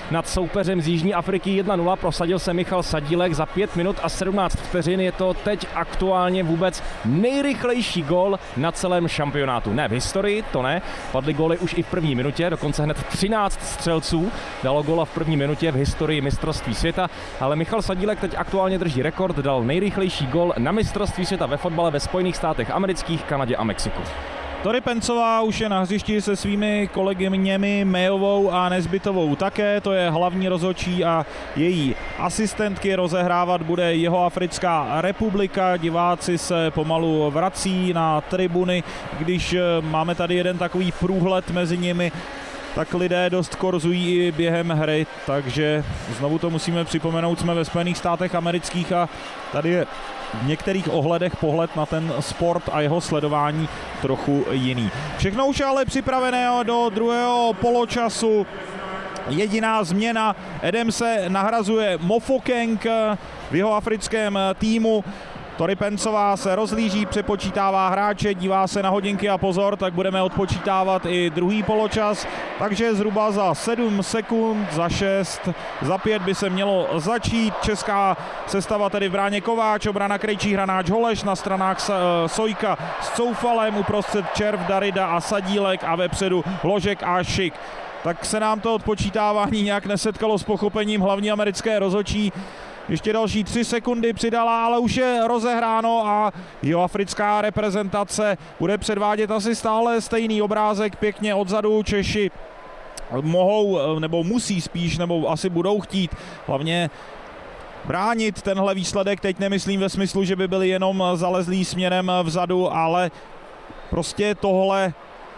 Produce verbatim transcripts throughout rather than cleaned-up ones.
nad soupeřem z Jižní Afriky jedna nula. Prosadil se Michal Sadílek za pět minut a sedmnáct vteřin. Je to teď aktuálně vůbec nejrychlejší gól na celém šampionátu. Ne v historii, to ne. Padly góly už i v první minutě, dokonce hned třináct střelců dalo góla v první minutě v historii mistrovství světa, ale Michal Sadílek teď aktuálně drží rekord, dal nejrychlejší gól na mistrovství světa ve fotbale ve Spojených státech amerických, Kanadě a Mexiku. Tori Pencová už je na hřišti se svými kolegyněmi Mayovou a Nezbytovou také, to je hlavní rozhodčí a její asistentky. Rozehrávat bude Jihoafrická republika, diváci se pomalu vrací na tribuny, když máme tady jeden takový průhled mezi nimi, tak lidé dost korzují i během hry, takže znovu to musíme připomenout, jsme ve Spojených státech amerických a tady je v některých ohledech pohled na ten sport a jeho sledování trochu jiný. Všechno už je ale připravené do druhého poločasu. Jediná změna, Adamse nahrazuje Mofokeng v jihoafrickém týmu. Tori Pencová se rozlíží, přepočítává hráče, dívá se na hodinky a pozor, tak budeme odpočítávat i druhý poločas. Takže zhruba za sedm sekund, za šest, za pět by se mělo začít. Česká sestava tedy v bráně Kováč, obrana Krejčí, Hranáč, Holeš, na stranách Sojka s Coufalem, uprostřed Červ, Darida a Sadílek a vepředu Ložek a Šik. Tak se nám to odpočítávání nějak nesetkalo s pochopením hlavní americké rozhodčí. Ještě další tři sekundy přidala, ale už je rozehráno a jihoafrická reprezentace bude předvádět asi stále stejný obrázek, pěkně odzadu. Češi mohou, nebo musí spíš, nebo asi budou chtít hlavně bránit tenhle výsledek. Teď nemyslím ve smyslu, že by byli jenom zalezlí směrem vzadu, ale prostě tohle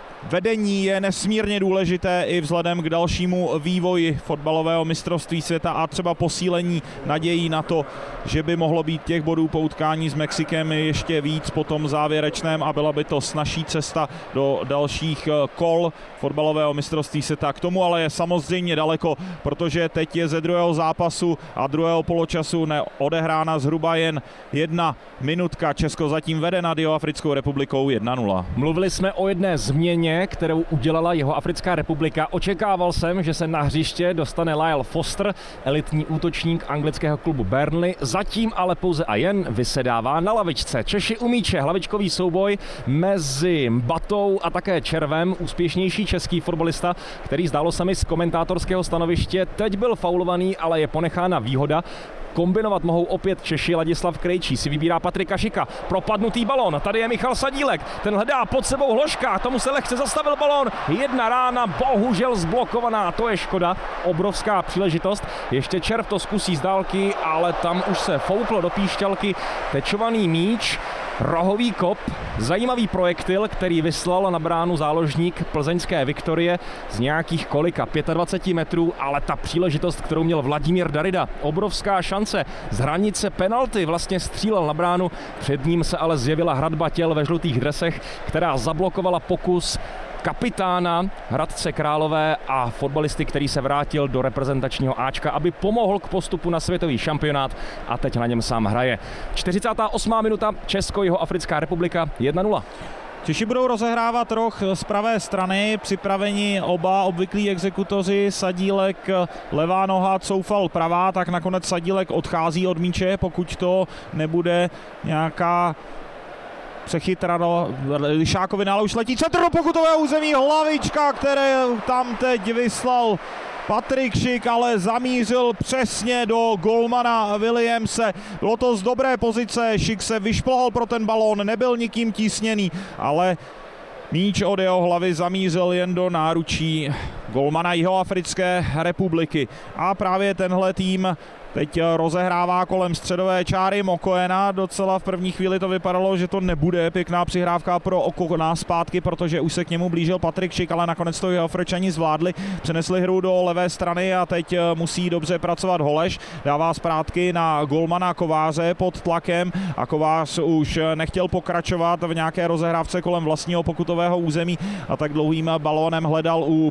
vedení je nesmírně důležité i vzhledem k dalšímu vývoji fotbalového mistrovství světa a třeba posílení nadějí na to, že by mohlo být těch bodů po utkání s Mexikem ještě víc po tom závěrečném a byla by to snazší cesta do dalších kol fotbalového mistrovství světa. K tomu ale je samozřejmě daleko, protože teď je ze druhého zápasu a druhého poločasu neodehrána zhruba jen jedna minutka. Česko zatím vede nad Jihoafrickou republikou jedna nula. Mluvili jsme o jedné změně, kterou udělala Jihoafrická republika. Očekával jsem, že se na hřiště dostane Lyle Foster, elitní útočník anglického klubu Burnley. Zatím ale pouze a jen vysedává na lavičce. Češi u míče, hlavičkový souboj mezi Batou a také Červem. Úspěšnější český fotbalista, který zdálo se mi z komentátorského stanoviště, teď byl faulovaný, ale je ponechána výhoda. Kombinovat mohou opět Češi. Ladislav Krejčí si vybírá Patrika Šika. Propadnutý balon. Tady je Michal Sadílek. Ten hledá pod sebou Hložka. Tomu se lehce zastavil balon. Jedna rána, bohužel zblokovaná. To je škoda. Obrovská příležitost. Ještě Červ to zkusí z dálky, ale tam už se fouklo do píšťalky. Tečovaný míč. Rohový kop, zajímavý projektil, který vyslal na bránu záložník plzeňské Viktorie z nějakých kolika dvacet pět metrů, ale ta příležitost, kterou měl Vladimír Darida, obrovská šance z hranice penalty, vlastně střílel na bránu, před ním se ale zjevila hradba těl ve žlutých dresech, která zablokovala pokus kapitána Hradce Králové a fotbalisty, který se vrátil do reprezentačního Ačka, aby pomohl k postupu na světový šampionát a teď na něm sám hraje. čtyřicátá osmá minuta, Česko-Jihoafrická republika jedna nula. Češi budou rozehrávat roh z pravé strany, připraveni oba obvyklí exekutoři, Sadílek levá noha, Coufal pravá, tak nakonec Sadílek odchází od míče, pokud to nebude nějaká přechytrano Lišákovina, ale už letí centr do pokutového území, hlavička, které tam teď vyslal Patrik Šik, ale zamířil přesně do golmana Williamse. Bylo to z dobré pozice, Šik se vyšplhal pro ten balón, nebyl nikým tísněný, ale míč od jeho hlavy zamířil jen do náručí golmana Jihoafrické republiky. A právě tenhle tým teď rozehrává kolem středové čáry Mokoena. Docela v první chvíli to vypadalo, že to nebude pěkná přihrávka pro Okona zpátky, protože už se k němu blížil Patrik Šik, ale nakonec to Jihoafričani zvládli. Přenesli hru do levé strany a teď musí dobře pracovat Holeš. Dává zpátky na golmana Kováře pod tlakem a Kovář už nechtěl pokračovat v nějaké rozehrávce kolem vlastního pokutového území a tak dlouhým balónem hledal u poloviny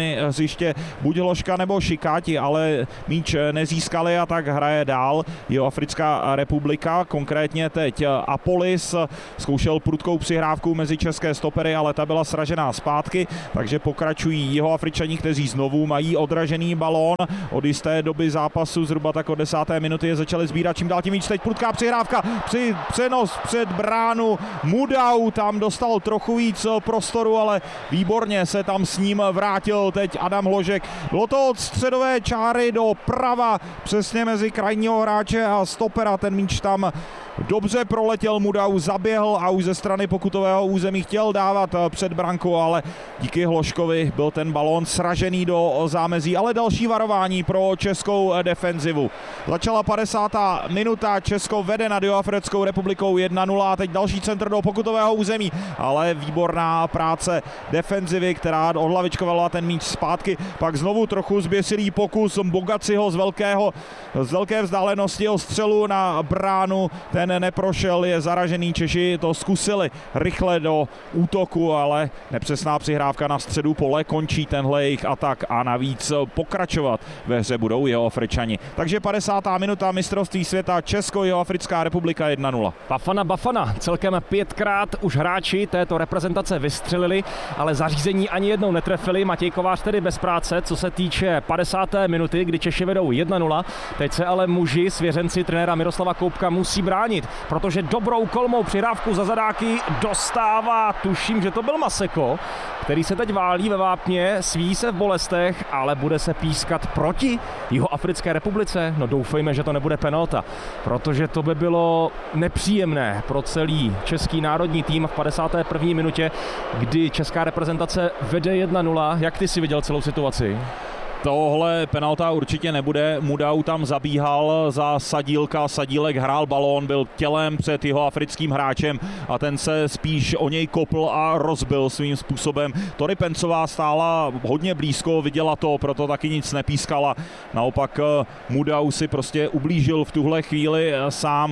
strany hřiště buď Hložka nebo Šikáti, ale míč nezískali a tak hraje dál Jihoafrická republika, konkrétně teď Apolis. Zkoušel prudkou přihrávku mezi české stopery, ale ta byla sražená zpátky, takže pokračují Jihoafričani, kteří znovu mají odražený balón. Od jisté doby zápasu, zhruba tak od desáté minuty, je začali sbírat čím dál tím víc. Teď prudká přihrávka, při přenos před bránu Mudau, tam dostal trochu víc prostoru, ale výborně se tam s ním vrátil teď Adam Hložek. Bylo to od středové čáry do prava, přesně mezi krajního hráče a stopera. Ten míč tam dobře proletěl, Mudau zaběhl a už ze strany pokutového území chtěl dávat před branku, ale díky Hložkovi byl ten balón sražený do zámezí. Ale další varování pro českou defenzivu. Začala padesátá minuta, Česko vede nad Jihoafrickou republikou jedna nula a teď další centr do pokutového území, ale výborná práce defenzivy, která odhlavičkovala ten míč zpátky. Pak znovu trochu zběsilý pokus Bogaciho z, velkého, z velké vzdálenosti o střelu na bránu. Ten neprošel, je zaražený. Češi to zkusili rychle do útoku, ale nepřesná přihrávka na středu pole končí tenhle jejich atak a navíc pokračovat ve hře budou Jihoafričani. Takže padesátá minuta, mistrovství světa, Česko, Jihoafrická republika jedna nula. Bafana, Bafana, celkem pětkrát už hráči této reprezentace vystřelili, ale zařízení ani jednou netrefili. Matěj Kovář tedy bez práce, co se týče padesáté minuty, kdy Češi vedou jedna nula. Teď se ale muži, svěřenci trenéra Miroslava Koubka, musí bránit, protože dobrou kolmou přihrávku za zadáky dostává, tuším, že to byl Maseko, který se teď válí ve vápně, sví se v bolestech, ale bude se pískat proti Jihoafrické republice. No doufejme, že to nebude penalta, protože to by bylo nepříjemné pro celý český národní tým v padesáté první minutě, kdy česká reprezentace vede jedna nula. Jak ty si viděl celou situaci? Tohle penalta určitě nebude. Mudau tam zabíhal za Sadílka, Sadílek hrál balón, byl tělem před jihoafrickým hráčem a ten se spíš o něj kopl a rozbil svým způsobem. Tori Pencová stála hodně blízko, viděla to, proto taky nic nepískala. Naopak Mudau si prostě ublížil v tuhle chvíli sám.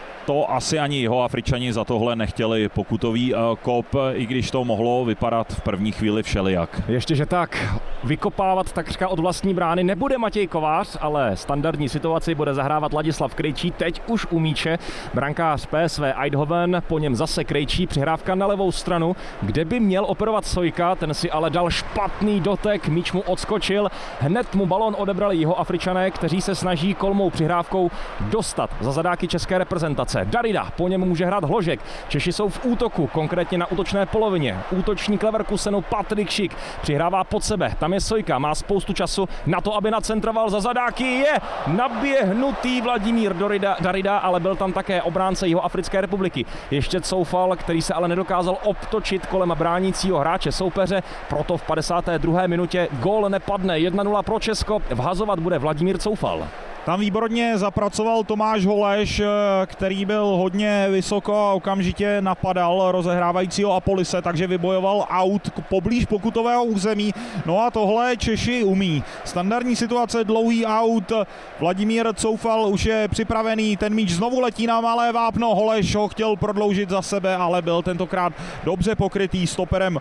To asi ani Jihoafričani za tohle nechtěli pokutový kop, i když to mohlo vypadat v první chvíli všelijak. Ještě, že tak vykopávat takřka od vlastní brány nebude Matěj Kovář, ale standardní situaci bude zahrávat Ladislav Krejčí, teď už u míče. Brankář P S V Eindhoven, po něm zase Krejčí, přihrávka na levou stranu, kde by měl operovat Sojka, ten si ale dal špatný dotek, míč mu odskočil, hned mu balón odebrali Jihoafričané, kteří se snaží kolmou přihrávkou dostat za zadáky české reprezentace. Darida, po něm může hrát Hložek. Češi jsou v útoku, konkrétně na útočné polovině. Útočník Leverkusenu Patrik Šik přihrává pod sebe. Tam je Sojka, má spoustu času na to, aby nacentroval za zadáky. Je naběhnutý Vladimír Darida, Darida, ale byl tam také obránce Jihoafrické republiky. Ještě Coufal, který se ale nedokázal obtočit kolem bránícího hráče soupeře, proto v padesáté druhé minutě gól nepadne. jedna nula pro Česko, vhazovat bude Vladimír Coufal. Tam výborně zapracoval Tomáš Holeš, který byl hodně vysoko a okamžitě napadal rozehrávajícího Apolise, takže vybojoval aut poblíž pokutového území. No a tohle Češi umí. Standardní situace, dlouhý aut, Vladimír Coufal už je připravený, ten míč znovu letí na malé vápno, Holeš ho chtěl prodloužit za sebe, ale byl tentokrát dobře pokrytý stoperem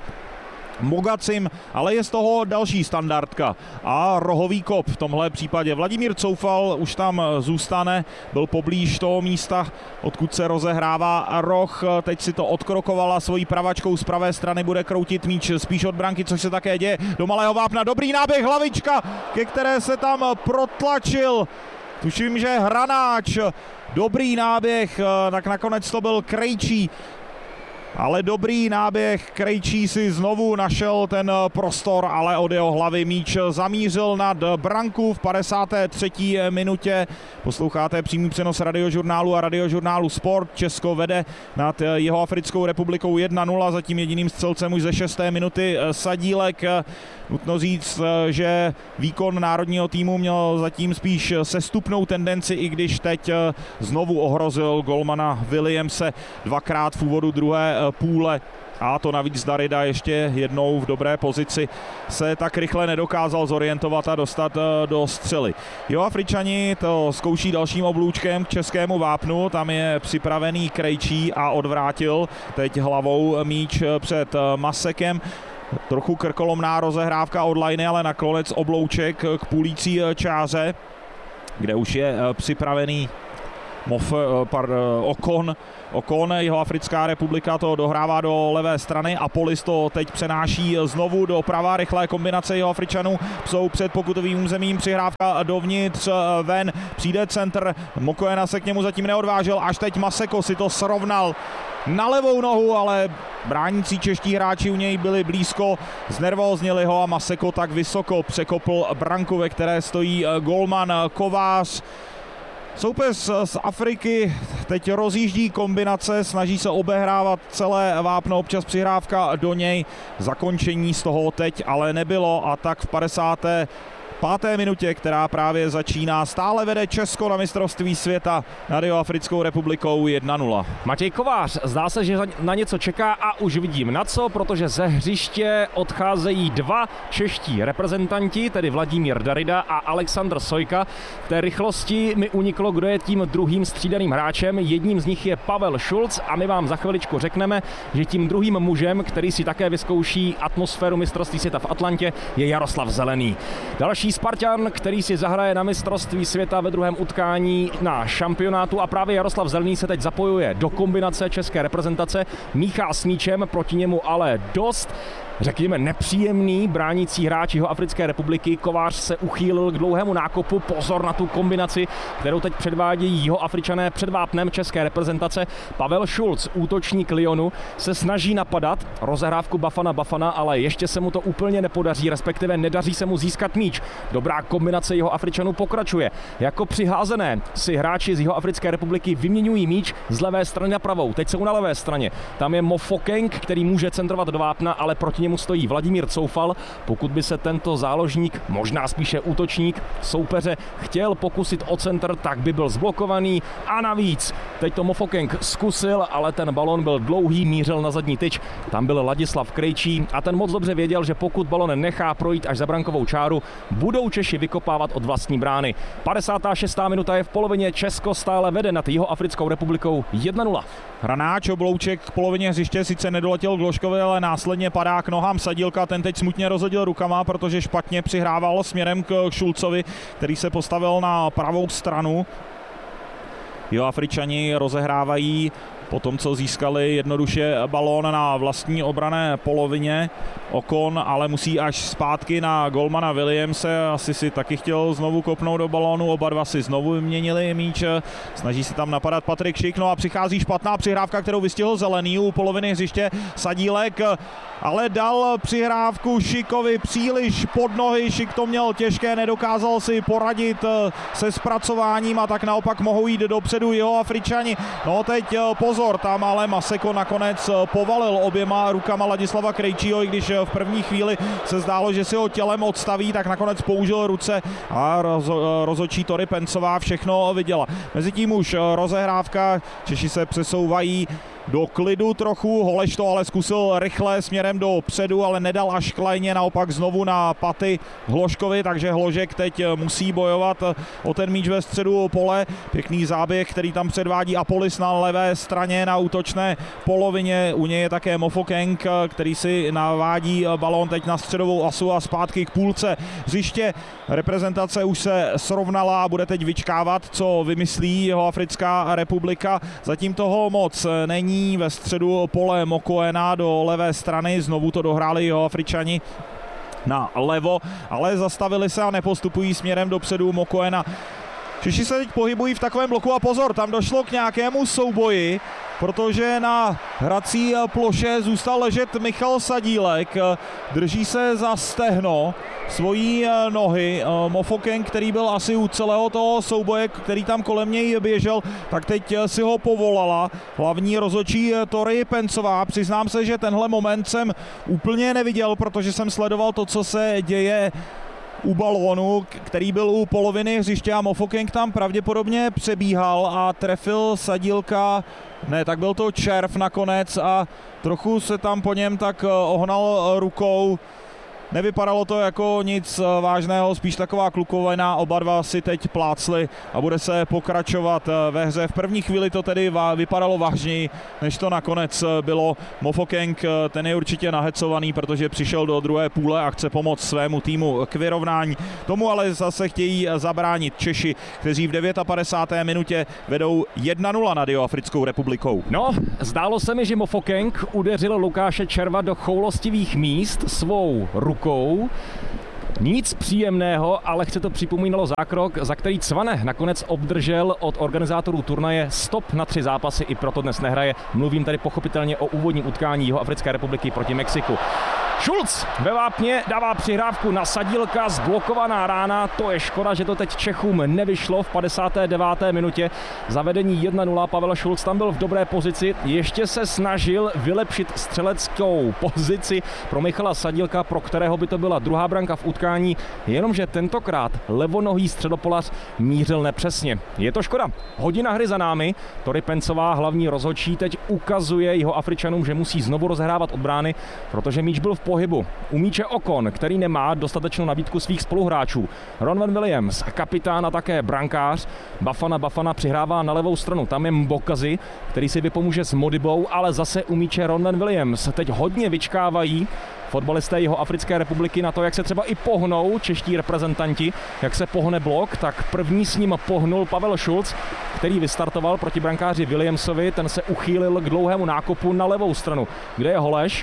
Mogacim, ale je z toho další standardka a rohový kop v tomhle případě. Vladimír Coufal už tam zůstane, byl poblíž toho místa, odkud se rozehrává roh, teď si to odkrokovala svojí pravačkou, z pravé strany bude kroutit míč spíš od branky, což se také děje, do malého vápna, dobrý náběh, hlavička, ke které se tam protlačil, tuším, že Hranáč, dobrý náběh, tak nakonec to byl Krejčí. Ale dobrý náběh, Krejčí si znovu našel ten prostor, ale od jeho hlavy míč zamířil nad branku v padesáté třetí minutě. Posloucháte přímý přenos Radiožurnálu a Radiožurnálu Sport. Česko vede nad Jihoafrickou republikou jedna nula, zatím jediným střelcem už ze šesté minuty Sadílek. Nutno říct, že výkon národního týmu měl zatím spíš sestupnou tendenci, i když teď znovu ohrozil golmana Williamse dvakrát v úvodu druhé půle. A to navíc Darida ještě jednou v dobré pozici se tak rychle nedokázal zorientovat a dostat do střely. Jihoafričani to zkouší dalším oblůčkem k českému vápnu, tam je připravený Krejčí a odvrátil teď hlavou míč před Masekem. Trochu krkolomná rozehrávka od liney, ale nakonec oblouček k půlící čáře, kde už je připravený Mof, par, Okon, Okon, jeho Africká republika to dohrává do levé strany a Polis to teď přenáší znovu do prava, rychlé kombinace jeho Afričanů jsou před pokutovým územím, přihrávka dovnitř, ven, přijde centr, Mokoena se k němu zatím neodvážil, až teď Maseko si to srovnal na levou nohu, ale bránící čeští hráči u něj byli blízko, znervóznili ho a Maseko tak vysoko překopl branku, ve které stojí golman Kovář. Soupeř z Afriky teď rozjíždí kombinace, snaží se obehrávat celé vápno, občas přihrávka do něj, zakončení z toho teď ale nebylo a tak v padesáté páté minutě, která právě začíná, stále vede Česko na mistrovství světa nad Jihoafrickou republikou jedna nula. Matěj Kovář, zdá se, že na něco čeká a už vidím na co, protože ze hřiště odcházejí dva čeští reprezentanti, tedy Vladimír Darida a Alexandr Sojka. V té rychlosti mi uniklo, kdo je tím druhým střídaným hráčem. Jedním z nich je Pavel Schulz a my vám za chviličku řekneme, že tím druhým mužem, který si také vyzkouší atmosféru mistrovství světa v Atlantě, je Jaroslav Zelený. Další Spartan, který si zahraje na mistrovství světa ve druhém utkání na šampionátu a právě Jaroslav Zelený se teď zapojuje do kombinace české reprezentace, míchá s míčem, proti němu ale dost řekněme nepříjemný bránící hráč Jihoafrické republiky. Kovář se uchýlil k dlouhému nákopu, pozor na tu kombinaci, kterou teď předvádějí Jihoafričané před vápnem české reprezentace. Pavel Schulz, útočník Lyonu, se snaží napadat rozehrávku Bafana Bafana, ale ještě se mu to úplně nepodaří, respektive nedaří se mu získat míč. Dobrá kombinace Jihoafričanů pokračuje. Jako přiházené si hráči z Jihoafrické republiky vyměňují míč z levé strany na pravou. Teď jsou na levé straně. Tam je Mofokeng, který může centrovat do vápna, ale proti němu stojí Vladimír Coufal. Pokud by se tento záložník, možná spíše útočník soupeře chtěl pokusit o centr, tak by byl zblokovaný a navíc teď to Mofokeng zkusil, ale ten balon byl dlouhý, mířil na zadní tyč. Tam byl Ladislav Krejčí a ten moc dobře věděl, že pokud balon nechá projít až za brankovou čáru, budou Češi vykopávat od vlastní brány. padesátá šestá minuta je v polovině, Česko stále vede nad Jihoafrickou republikou jedna nula. Hranáč oblouček k polovině hřiště sice nedoletěl k Ložkovi, ale následně padá k nohám Sadílka, ten teď smutně rozhodil rukama, protože špatně přihrával směrem k Šulcovi, který se postavil na pravou stranu. Jihoafričani rozehrávají po tom, co získali jednoduše balón na vlastní obranné polovině. Okon ale musí až zpátky na golmana Williamse, asi si taky chtěl znovu kopnout do balónu, oba dva si znovu vyměnili míč, snaží se tam napadat Patrik Šik, no a přichází špatná přihrávka, kterou vystihl Zelený u poloviny hřiště. Sadílek ale dal přihrávku Šikovi příliš pod nohy, Šik to měl těžké, nedokázal si poradit se zpracováním a tak naopak mohou jít dopředu Jihoafričani. No teď pozor, tam ale Maseko nakonec povalil oběma rukama Ladislava Krejčího, i když v první chvíli se zdálo, že si ho tělem odstaví, tak nakonec použil ruce a rozo, rozhodčí Tori Pencová všechno viděla. Mezitím už rozehrávka, Češi se přesouvají do klidu trochu, Holeš to ale zkusil rychle směrem do předu, ale nedal až k lajně, naopak znovu na paty Hložkovi, takže Hložek teď musí bojovat o ten míč ve středu pole. Pěkný záběh, který tam předvádí Apolis na levé straně na útočné polovině, u něj je také Mofokeng, který si navádí balón teď na středovou asu a zpátky k půlce hřiště. Reprezentace už se srovnala a bude teď vyčkávat, co vymyslí Jihoafrická republika. Zatím toho moc není. Ve středu pole Mokoena do levé strany, znovu to dohráli Jihoafričani na levo, ale zastavili se a nepostupují směrem dopředu Mokoena. Češi se teď pohybují v takovém bloku a pozor, tam došlo k nějakému souboji, protože na hrací ploše zůstal ležet Michal Sadílek, drží se za stehno svojí nohy. Mofokeng, který byl asi u celého toho souboje, který tam kolem něj běžel, tak teď si ho povolala hlavní rozhodčí Tori Pencová. Přiznám se, že tenhle moment jsem úplně neviděl, protože jsem sledoval to, co se děje u balónu, který byl u poloviny hřiště a Mofokeng tam pravděpodobně přebíhal a trefil Sadílka, ne, tak byl to červ nakonec a trochu se tam po něm tak ohnal rukou. nevypadalo to jako nic vážného, spíš taková klukovina, oba dva si teď plácli a bude se pokračovat ve hře. V první chvíli to tedy vypadalo vážněji, než to nakonec bylo. Mofokeng, ten je určitě nahecovaný, protože přišel do druhé půle a chce pomoct svému týmu k vyrovnání. Tomu ale zase chtějí zabránit Češi, kteří v padesáté deváté minutě vedou jedna nula nad Jihoafrickou republikou. No, zdálo se mi, že Mofokeng udeřil Lukáše Červa do choulostivých míst svou rukou. Nic příjemného, ale chce to připomínalo zákrok, za který Cvane nakonec obdržel od organizátorů turnaje stop na tři zápasy, i proto dnes nehraje. Mluvím tady pochopitelně o úvodním utkání Jihoafrické republiky proti Mexiku. Schulz ve vápně dává přihrávku na Sadílka, zblokovaná rána, to je škoda, že to teď Čechům nevyšlo v padesáté deváté minutě. Zavedení jedna nula, Pavel Schulz tam byl v dobré pozici, ještě se snažil vylepšit střeleckou pozici pro Michala Sadílka, pro kterého by to byla druhá branka v utkání, jenomže tentokrát levonohý středopolař mířil nepřesně. Je to škoda. Hodina hry za námi, Tori Pencová, hlavní rozhodčí, teď ukazuje Jihoafričanům, že musí znovu rozhrávat od brány, protože míč byl v pohybu. U míče Okon, který nemá dostatečnou nabídku svých spoluhráčů. Ronwen Williams, kapitán a také brankář. Bafana Bafana přihrává na levou stranu. Tam je Mbokazi, který si vypomůže s Modibou, ale zase u míče Ronwen Williams. Teď hodně vyčkávají fotbalisté Jihoafrické republiky na to, jak se třeba i pohnou čeští reprezentanti, jak se pohne blok, tak první s ním pohnul Pavel Schulz, který vystartoval proti brankáři Williamsovi, ten se uchýlil k dlouhému nákopu na levou stranu, kde je Holeš,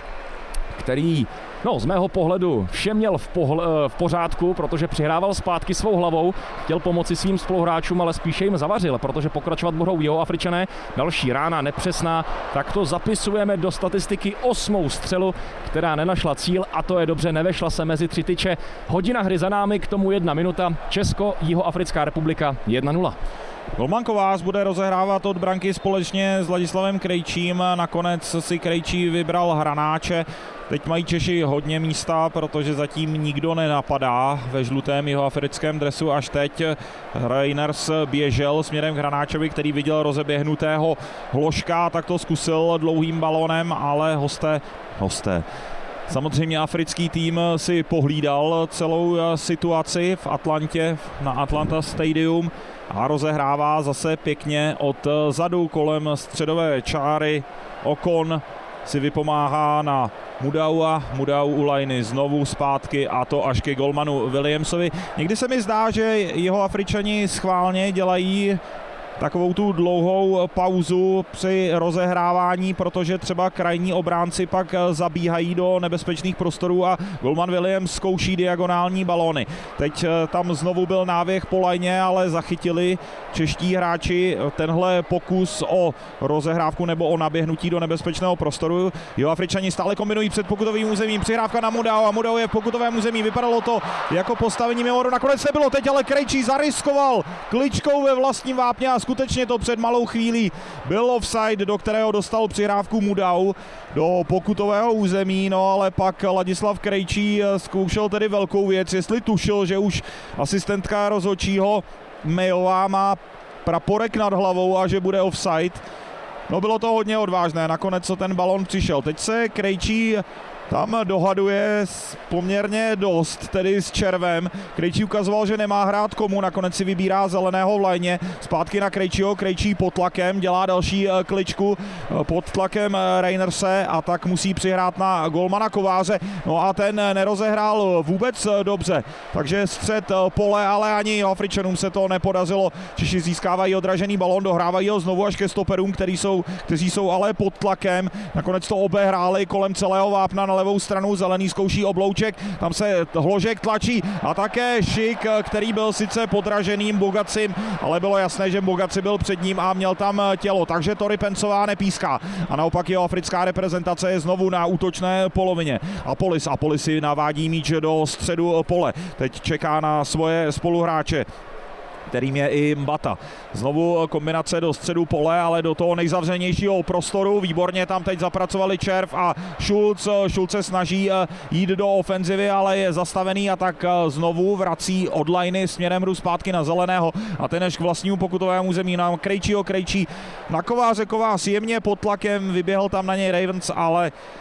který, no z mého pohledu, vše měl v, pohl- v pořádku, protože přihrával zpátky svou hlavou, chtěl pomoci svým spoluhráčům, ale spíše jim zavařil, protože pokračovat budou Jihoafričané. Další rána nepřesná, tak to zapisujeme do statistiky osmou střelu, která nenašla cíl, a to je dobře, nevešla se mezi tři tyče. Hodina hry za námi, k tomu jedna minuta, Česko, Jihoafrická republika jedna nula. Golman Kovář bude rozehrávat od branky společně s Ladislavem Krejčím. Nakonec si Krejčí vybral Hranáče. Teď mají Češi hodně místa, protože zatím nikdo nenapadá ve žlutém jihoafrickém dresu až teď. Reiners běžel směrem k Hranáčovi, který viděl rozeběhnutého Hloška, tak to zkusil dlouhým balónem, ale hosté, hosté. Samozřejmě africký tým si pohlídal celou situaci v Atlantě, na Atlanta Stadium, a rozehrává zase pěkně od zadu kolem středové čáry. Okon si vypomáhá na Mudaua, Mudau u lajny znovu zpátky, a to až ke golmanu Williamsovi. Někdy se mi zdá, že Jihoafričani schválně dělají takovou tu dlouhou pauzu při rozehrávání, protože třeba krajní obránci pak zabíhají do nebezpečných prostorů a golman Williams zkouší diagonální balóny. Teď tam znovu byl náběh po lajně, ale zachytili čeští hráči tenhle pokus o rozehrávku nebo o naběhnutí do nebezpečného prostoru. Jihoafričani stále kombinují před pokutovým územím, přihrávka na Mudau a Mudau je v pokutovém území. Vypadalo to jako postavení mimo hru, nakonec nebylo, teď ale Krejčí zariskoval kličkou ve vlastním vápně a skutečně to před malou chvílí byl offside, do kterého dostal přihrávku Mudau do pokutového území, no ale pak Ladislav Krejčí zkoušel tedy velkou věc, jestli tušil, že už asistentka rozhodčího Mejová má praporek nad hlavou a že bude offside. No bylo to hodně odvážné, nakonec co ten balon přišel. Teď se Krejčí tam dohaduje poměrně dost, tedy s Červem. Krejčí ukazoval, že nemá hrát komu, nakonec si vybírá zeleného v lajně. Zpátky na Krejčího, Krejčí pod tlakem, dělá další kličku pod tlakem Reinerse a tak musí přihrát na golmana Kováře. No a ten nerozehrál vůbec dobře, takže střed pole, ale ani Afričanům se to nepodařilo. Češi získávají odražený balón, dohrávají ho znovu až ke stoperům, kteří jsou, kteří jsou ale pod tlakem. Nakonec to obehráli kolem celého vápna na levou stranu, zelený zkouší oblouček, tam se Hložek tlačí a také Šik, který byl sice podraženým Bogacim, ale bylo jasné, že Bogaci byl před ním a měl tam tělo, takže Tori Pencová nepíská a naopak jeho africká reprezentace je znovu na útočné polovině. Apolis, Apolis si navádí míč do středu pole, teď čeká na svoje spoluhráče, kterým je i Mbata. Znovu kombinace do středu pole, ale do toho nejzavřenějšího prostoru. Výborně tam teď zapracovali Červ a Schulz. Schulz se snaží jít do ofenzivy, ale je zastavený a tak znovu vrací od lajny směrem hru zpátky na zeleného a ten až k vlastnímu pokutovému území na Krejčího. Krejčí na Kováře, Kovář jemně pod tlakem, vyběhl tam na něj Ravens, ale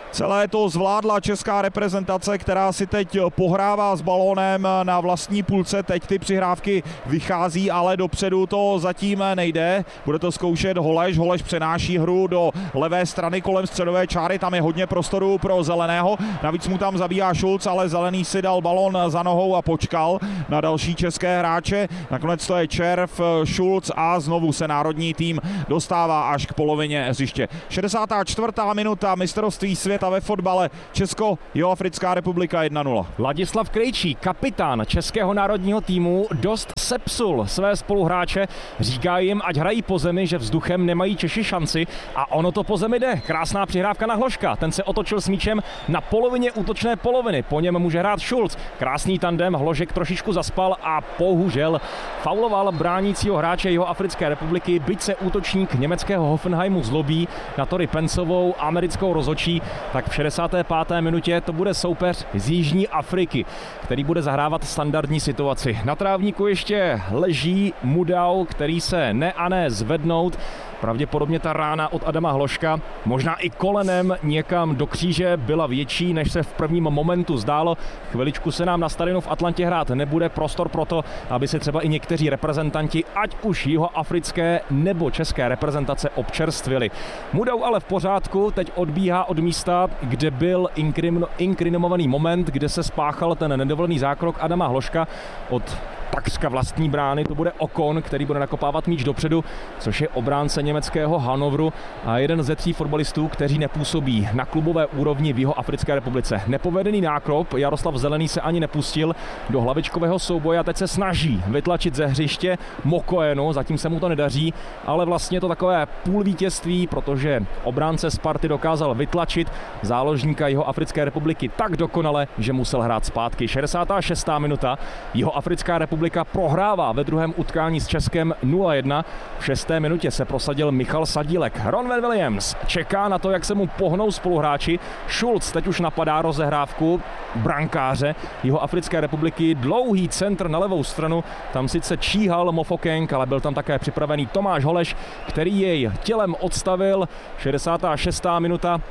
Celé to zvládla česká reprezentace, která si teď pohrává s balónem na vlastní půlce. Teď ty přihrávky vychází, ale dopředu to zatím nejde. Bude to zkoušet Holeš. Holeš přenáší hru do levé strany kolem středové čáry. Tam je hodně prostoru pro Zeleného. Navíc mu tam zabíjá Schulz, ale Zelený si dal balón za nohou a počkal na další české hráče. Nakonec to je Červ, Schulz a znovu se národní tým dostává až k polovině hřiště. šedesátá čtvrtá minuta, mistrovství světa ve fotbale. Česko, Jihoafrická republika jedna nula. Ladislav Krejčí, kapitán českého národního týmu, dost sepsul své spoluhráče. Říká jim, ať hrají po zemi, že vzduchem nemají Češi šanci a ono to po zemi jde. Krásná přihrávka na Hložka. Ten se otočil s míčem na polovině útočné poloviny. Po něm může hrát Schulz. Krásný tandem, Hložek trošičku zaspal a bohužel fauloval bránícího hráče Jihoafrické republiky, byť se útočník německého Hoffenheimu zlobí na Tori Pensovou, americkou rozhodčí, tak v šedesáté páté minutě to bude soupeř z Jižní Afriky, který bude zahrávat standardní situaci. Na trávníku ještě leží Mudau, který se ne a ne zvednout. Pravděpodobně ta rána od Adama Hložka, možná i kolenem někam do kříže, byla větší, než se v prvním momentu zdálo. Chviličku se nám na stadionu v Atlantě hrát nebude, prostor pro to, aby se třeba i někteří reprezentanti, ať už jihoafrické nebo české reprezentace, občerstvili. Mudau ale v pořádku, teď odbíhá od místa, kde byl inkrim, inkriminovaný moment, kde se spáchal ten nedovolený zákrok Adama Hložka od takřka vlastní brány. To bude Okon, který bude nakopávat míč dopředu, což je obránce německého Hannoveru a jeden ze tří fotbalistů, kteří nepůsobí na klubové úrovni v Jihoafrické republice. Nepovedený nákrop, Jaroslav Zelený se ani nepustil do hlavičkového souboje a teď se snaží vytlačit ze hřiště Mokoenu, zatím se mu to nedaří, ale vlastně je to takové půl vítězství, protože obránce Sparty dokázal vytlačit záložníka Jihoafrické republiky tak dokonale, že musel hrát zpátky. šedesátá šestá minuta, Jihoafrická republika prohrává ve druhém utkání s Českem nula jedna. V šesté minutě se prosadil Michal Sadílek. Ronwen Williams čeká na to, jak se mu pohnou spoluhráči. Schulz teď už napadá rozehrávku brankáře Jihoafrické republiky. Dlouhý centr na levou stranu. Tam sice číhal Mofokeng, ale byl tam také připravený Tomáš Holeš, který jej tělem odstavil. šedesátá šestá minuta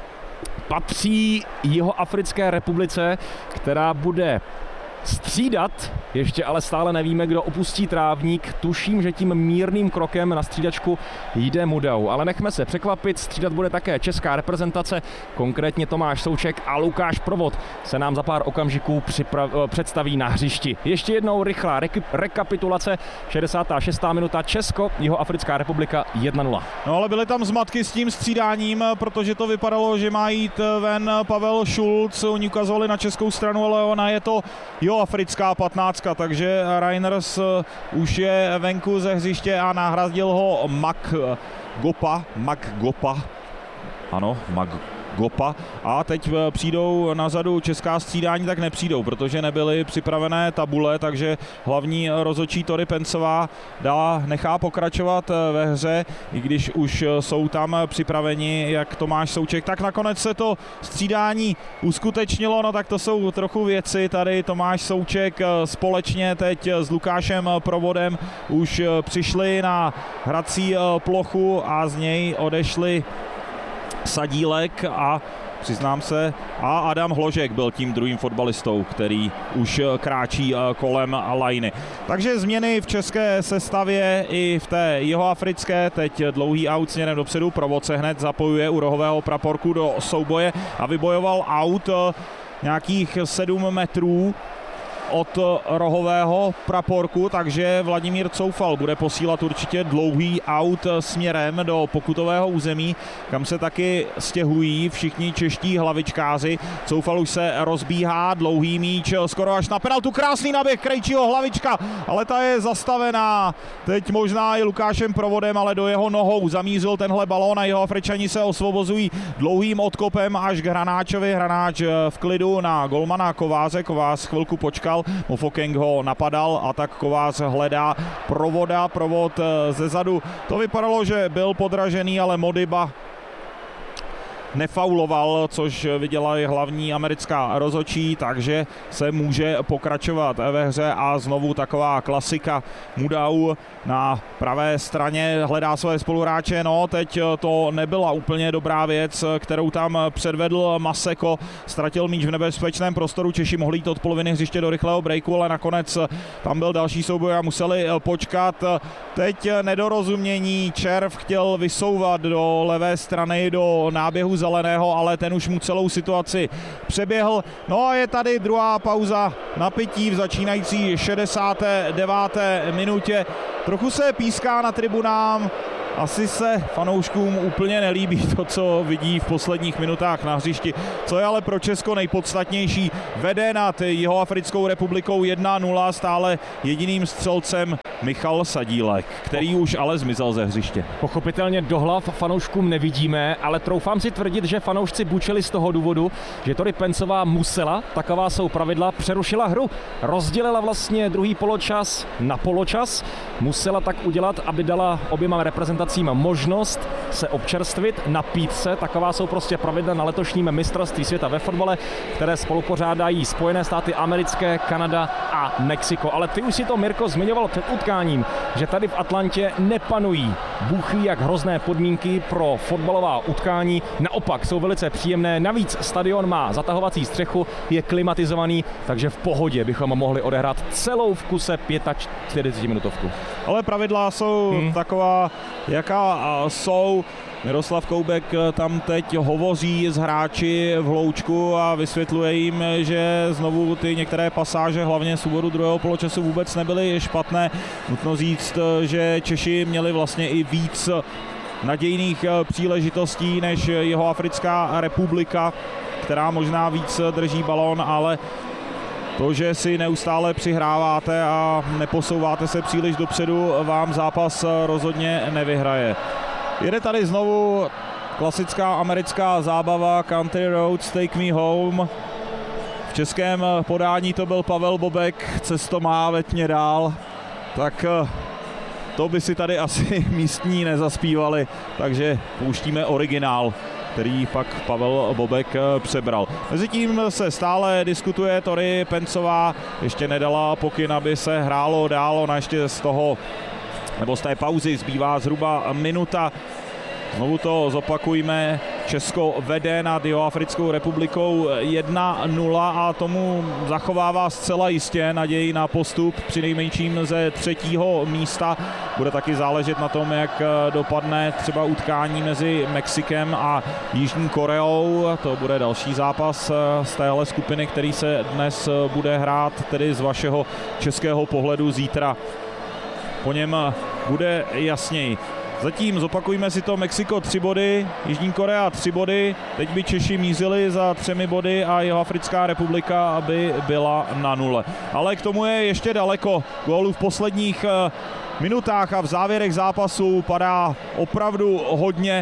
patří Jihoafrické republice, která bude střídat, ještě ale stále nevíme, kdo opustí trávník. Tuším, že tím mírným krokem na střídačku jde Mudau, ale nechme se překvapit, střídat bude také česká reprezentace, konkrétně Tomáš Souček a Lukáš Provod se nám za pár okamžiků připra- představí na hřišti. Ještě jednou rychlá re- rekapitulace, šedesátá šestá minuta, Česko, Jihoafrická republika jedna nula. No ale byly tam zmatky s tím střídáním, protože to vypadalo, že má jít ven Pavel Schulz, oni ukazovali na českou stranu, ale ona je to Jihoafrická patnáctka, takže Reiners už je venku ze hřiště a nahradil ho Mak Gopa, Mak Gopa, ano, Mak Gopa. A teď přijdou na řadu česká střídání, tak nepřijdou, protože nebyly připravené tabule, takže hlavní rozhodčí Tori Pensová dá, nechá pokračovat ve hře, i když už jsou tam připraveni jak Tomáš Souček, tak nakonec se to střídání uskutečnilo, no tak to jsou trochu věci, tady Tomáš Souček společně teď s Lukášem Provodem už přišli na hrací plochu a z něj odešli Sadílek a přiznám se, a Adam Hložek byl tím druhým fotbalistou, který už kráčí kolem lajny. Takže změny v české sestavě i v té jihoafrické, teď dlouhý aut směrem dopředu, Provod se hned zapojuje u rohového praporku do souboje a vybojoval aut nějakých sedm metrů od rohového praporku, takže Vladimír Coufal bude posílat určitě dlouhý aut směrem do pokutového území, kam se taky stěhují všichni čeští hlavičkáři. Coufal už se rozbíhá, dlouhý míč, skoro až na penaltu, krásný naběh Krejčího, hlavička, ale ta je zastavená. Teď možná i Lukášem Provodem, ale do jeho nohou zamířil tenhle balón a jeho Afričani se osvobozují dlouhým odkopem až k Hranáčovi. Hranáč v klidu na golmana Kováře, Kovář chvilku počkal, Mofokeng ho napadal a tak Kovář hledá Provoda, Provod ze zadu. To vypadalo, že byl podražený, ale Modiba nefauloval, což viděla i hlavní americká rozhodčí, takže se může pokračovat ve hře a znovu taková klasika. Mudau na pravé straně hledá své spoluhráče, no teď to nebyla úplně dobrá věc, kterou tam předvedl Maseko, ztratil míč v nebezpečném prostoru, Češi mohli jít od poloviny hřiště do rychlého breaku, ale nakonec tam byl další souboj a museli počkat. Teď nedorozumění, Červ chtěl vysouvat do levé strany do náběhu Zeleného, ale ten už mu celou situaci přeběhl. No a je tady druhá pauza na pití v začínající šedesáté deváté minutě. Trochu se píská na tribunám, asi se fanouškům úplně nelíbí to, co vidí v posledních minutách na hřišti. Co je ale pro Česko nejpodstatnější, vede nad Jihoafrickou republikou jedna nula, stále jediným střelcem Michal Sadílek, který už ale zmizel ze hřiště. Pochopitelně do hlav fanouškům nevidíme, ale troufám si tvrdit, že fanoušci bučili z toho důvodu, že Tori Pencová musela, taková jsou pravidla, přerušila hru. Rozdělila vlastně druhý poločas na poločas, musela tak udělat, aby dala oběma reprezentacím možnost se občerstvit, napít se, taková jsou prostě pravidla na letošním mistrovství světa ve fotbale, které spolupořádají Spojené státy americké, Kanada a Mexiko. Ale ty už si to, Mirko, zmiňoval před utkáním, že tady v Atlantě nepanují bůh ví jak hrozné podmínky pro fotbalová utkání, naopak jsou velice příjemné, navíc stadion má zatahovací střechu, je klimatizovaný, takže v pohodě bychom mohli odehrát celou v kuse čtyřicet pět minutovku. Ale pravidla jsou hmm. taková, jaká jsou. Miroslav Koubek tam teď hovoří s hráči v hloučku a vysvětluje jim, že znovu ty některé pasáže, hlavně z úvodu druhého poločasu, vůbec nebyly špatné. Nutno říct, že Češi měli vlastně i víc nadějných příležitostí než Jihoafrická republika, která možná víc drží balón, ale to, že si neustále přihráváte a neposouváte se příliš dopředu, vám zápas rozhodně nevyhraje. Jede tady znovu klasická americká zábava Country Roads Take Me Home. V českém podání to byl Pavel Bobek, Cesto má ve tmě dál. Tak to by si tady asi místní nezaspívali, takže pouštíme originál, který pak Pavel Bobek přebral. Mezitím se stále diskutuje, Tori Pencová ještě nedala pokyn, aby se hrálo dál, ona ještě z toho, nebo z té pauzy zbývá zhruba minuta. Znovu to zopakujme, Česko vede nad Jihoafrickou republikou jedna nula a tomu zachovává zcela jistě naději na postup přinejmenším ze třetího místa. Bude taky záležet na tom, jak dopadne třeba utkání mezi Mexikem a Jižní Koreou. To bude další zápas z téhle skupiny, který se dnes bude hrát, tedy z vašeho českého pohledu zítra. Po něm bude jasněji. Zatím zopakujme si to, Mexiko tři body, Jižní Korea tři body, teď by Češi mířili za třemi body a Jihoafrická republika aby byla na nule. Ale k tomu je ještě daleko, gólů v posledních minutách a v závěrech zápasu padá opravdu hodně.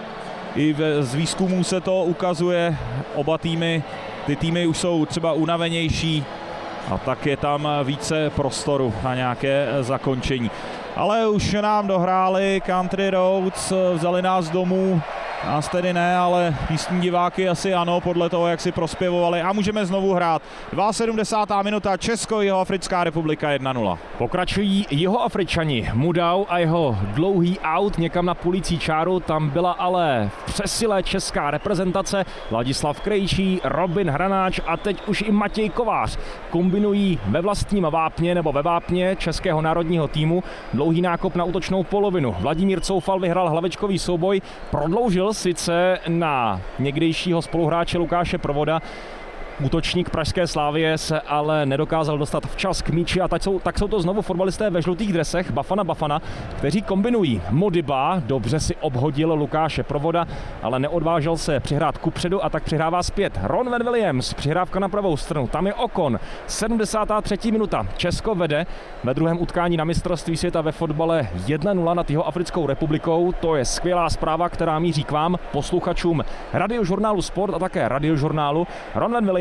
I z výzkumů se to ukazuje, oba týmy, ty týmy už jsou třeba unavenější a tak je tam více prostoru na nějaké zakončení. Ale už nám dohráli Country Roads, vzali nás domů, nás tedy ne, ale místní diváky asi ano, podle toho, jak si prospěvovali a můžeme znovu hrát. sedmdesátá druhá minuta, Česko, Jihoafrická republika jedna nula. Pokračují Jihoafričani, Mudau a jeho dlouhý aut někam na půlící čáru, tam byla ale v přesile česká reprezentace, Ladislav Krejčí, Robin Hranáč a teď už i Matěj Kovář kombinují ve vlastním vápně nebo ve vápně českého národního týmu dlouhý nákop na útočnou polovinu. Vladimír Coufal vyhrál hlavičkový souboj, prodloužil sice na někdejšího spoluhráče Lukáše Provoda. Útočník pražské Slávie se ale nedokázal dostat včas k míči a tak jsou, tak jsou to znovu fotbalisté ve žlutých dresech Bafana Bafana, kteří kombinují. Modiba dobře si obhodil Lukáše Provoda, ale neodvážel se přihrát kupředu a tak přihrává zpět. Ronwen Williams, přihrávka na pravou stranu, tam je Okon. sedmdesátá třetí minuta, Česko vede ve druhém utkání na mistrovství světa ve fotbale jedna nula nad Jihoafrickou republikou. To je skvělá zpráva, která míří k vám, posluchačům Radiožurnálu Sport a také Radiožurnálu. Ronwen Williams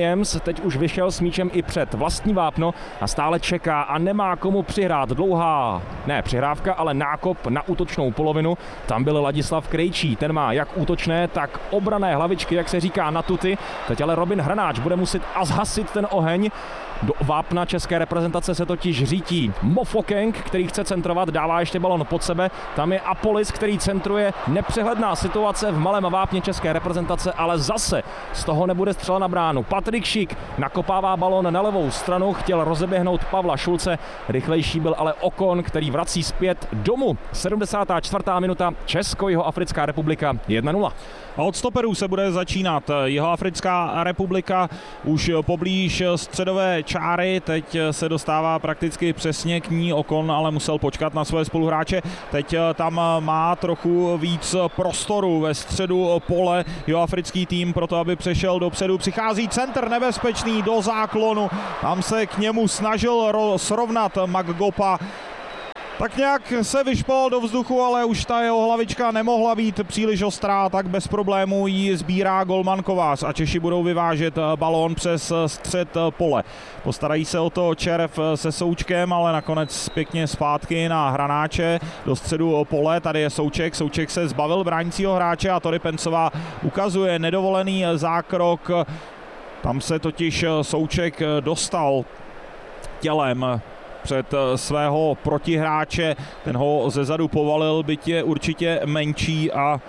Williams teď už vyšel s míčem i před vlastní vápno a stále čeká a nemá komu přihrát. Dlouhá, ne přihrávka, ale nákop na útočnou polovinu. Tam byl Ladislav Krejčí, ten má jak útočné, tak obrané hlavičky, jak se říká, na tuty. Teď ale Robin Hranáč bude muset a zhasit ten oheň. Do vápna české reprezentace se totiž řítí Mofokeng, který chce centrovat, dává ještě balon pod sebe. Tam je Apolis, který centruje. Nepřehledná situace v malém vápně české reprezentace, ale zase z toho nebude střela na bránu. Patrik Šik nakopává balon na levou stranu, chtěl rozeběhnout Pavla Šulce. Rychlejší byl ale Okon, který vrací zpět domů. sedmdesátá čtvrtá minuta, Česko, Jihoafrická republika jedna nula. A od stoperů se bude začínat. Jihoafrická republika už poblíž středové čáry, teď se dostává prakticky přesně k ní. Okon ale musel počkat na své spoluhráče. Teď tam má trochu víc prostoru ve středu pole jihoafrický tým proto, aby přešel dopředu. Přichází centr nebezpečný do záklonu. Tam se k němu snažil srovnat Maggopa. Tak nějak se vyšpal do vzduchu, ale už ta jeho hlavička nemohla být příliš ostrá, tak bez problémů ji sbírá golman Kovář a Češi budou vyvážet balón přes střed pole. Postarají se o to Červ se Součkem, ale nakonec pěkně zpátky na Hranáče do středu pole. Tady je Souček, Souček se zbavil bránícího hráče a Tori Pencová ukazuje nedovolený zákrok. Tam se totiž Souček dostal tělem před svého protihráče, ten ho zezadu povalil, byť je určitě menší a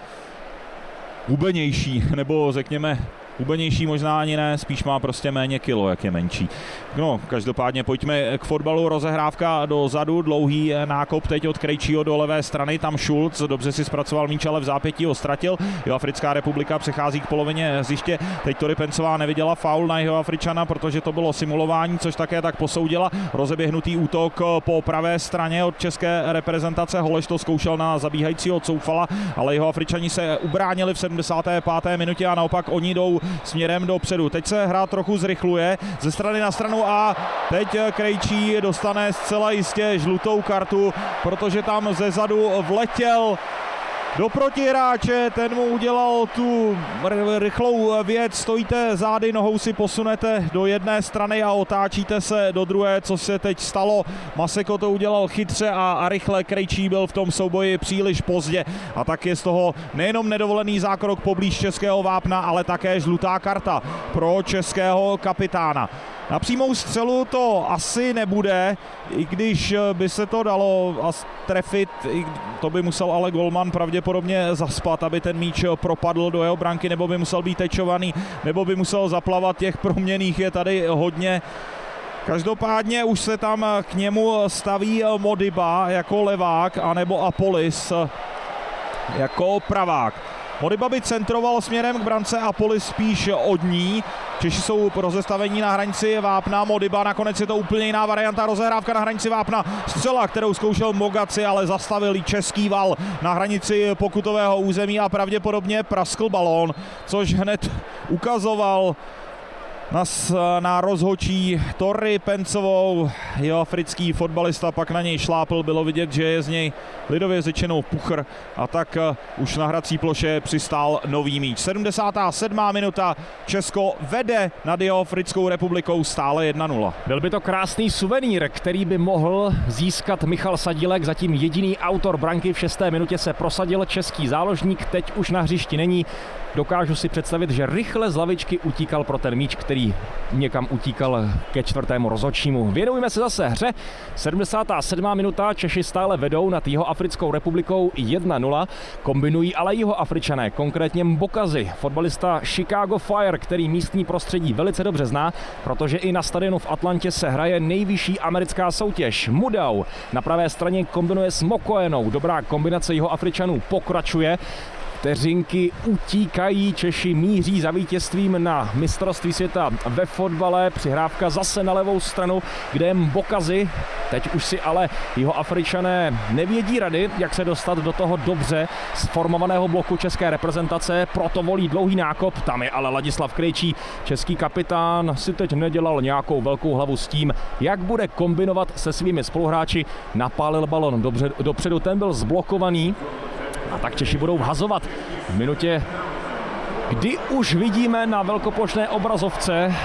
hubenější, nebo řekněme hubenější možná ani ne, spíš má prostě méně kilo, jak je menší. No, každopádně pojďme k fotbalu, rozehrávka dozadu, dlouhý nákop teď od Krejčího do levé strany, tam Schulz, dobře si zpracoval míč, ale v zápětí ho ztratil. Jihoafrická republika přechází k polovině hřiště, teď Tori Pencová neviděla faul na Jihoafričana, protože to bylo simulování, což také tak posoudila. Rozeběhnutý útok po pravé straně od české reprezentace, Holeš to zkoušel na zabíhajícího Coufala, ale Jihoafričani se ubránili v sedmdesáté páté minutě a naopak oni jdou směrem dopředu. Teď se hra trochu zrychluje ze strany na stranu a teď Krejčí dostane zcela jistě žlutou kartu, protože tam zezadu vletěl do protihráče, ten mu udělal tu rychlou věc, stojíte zády, nohou si posunete do jedné strany a otáčíte se do druhé, co se teď stalo. Maseko to udělal chytře a, a rychle, Krejčí byl v tom souboji příliš pozdě a tak je z toho nejenom nedovolený zákrok poblíž českého vápna, ale také žlutá karta pro českého kapitána. Na přímou střelu to asi nebude, i když by se to dalo trefit, to by musel ale golman pravděpodobně zaspat, aby ten míč propadl do jeho branky, nebo by musel být tečovaný, nebo by musel zaplavat, těch proměnných je tady hodně. Každopádně už se tam k němu staví Modiba jako levák, anebo Apolis jako pravák. Modiba by centroval směrem k brance, Apolis spíš od ní. Češi jsou rozestavení na hranici vápna, Modiba, nakonec je to úplně jiná varianta, rozehrávka na hranici vápna, střela, kterou zkoušel Mogaci, ale zastavil ji český val na hranici pokutového území a pravděpodobně praskl balón, což hned ukazoval na, na rozhodčí Tori Pencovou. Jihoafrický fotbalista pak na něj šlápl, bylo vidět, že je z něj lidově řečeno puchr a tak už na hrací ploše přistál nový míč. sedmdesátá sedmá minuta, Česko vede nad Jihoafrickou republikou stále jedna nula. Byl by to krásný suvenýr, který by mohl získat Michal Sadílek, zatím jediný autor branky v šesté minutě se prosadil český záložník, teď už na hřišti není. Dokážu si představit, že rychle z lavičky utíkal pro ten míč, který někam utíkal ke čtvrtému rozhodčímu. Věnujeme se zase hře. sedmdesátá sedmá minuta, Češi stále vedou nad Jihoafrickou republikou jedna nula. Kombinují ale Jihoafričané, konkrétně Mbokazi, fotbalista Chicago Fire, který místní prostředí velice dobře zná, protože i na stadionu v Atlantě se hraje nejvyšší americká soutěž. Mudau na pravé straně kombinuje s Mokoenou. Dobrá kombinace Jihoafričanů pokračuje. Vteřinky utíkají, Češi míří za vítězstvím na mistrovství světa ve fotbale. Přihrávka zase na levou stranu, kde je Mbokazi. Teď už si ale Jihoafričané nevědí rady, jak se dostat do toho dobře sformovaného bloku české reprezentace, proto volí dlouhý nákop. Tam je ale Ladislav Krejčí, český kapitán, si teď nedělal nějakou velkou hlavu s tím, jak bude kombinovat se svými spoluhráči. Napálil balon dobře, dopředu, ten byl zblokovaný. A tak Češi budou vhazovat v minutě, kdy už vidíme na velkoplošné obrazovce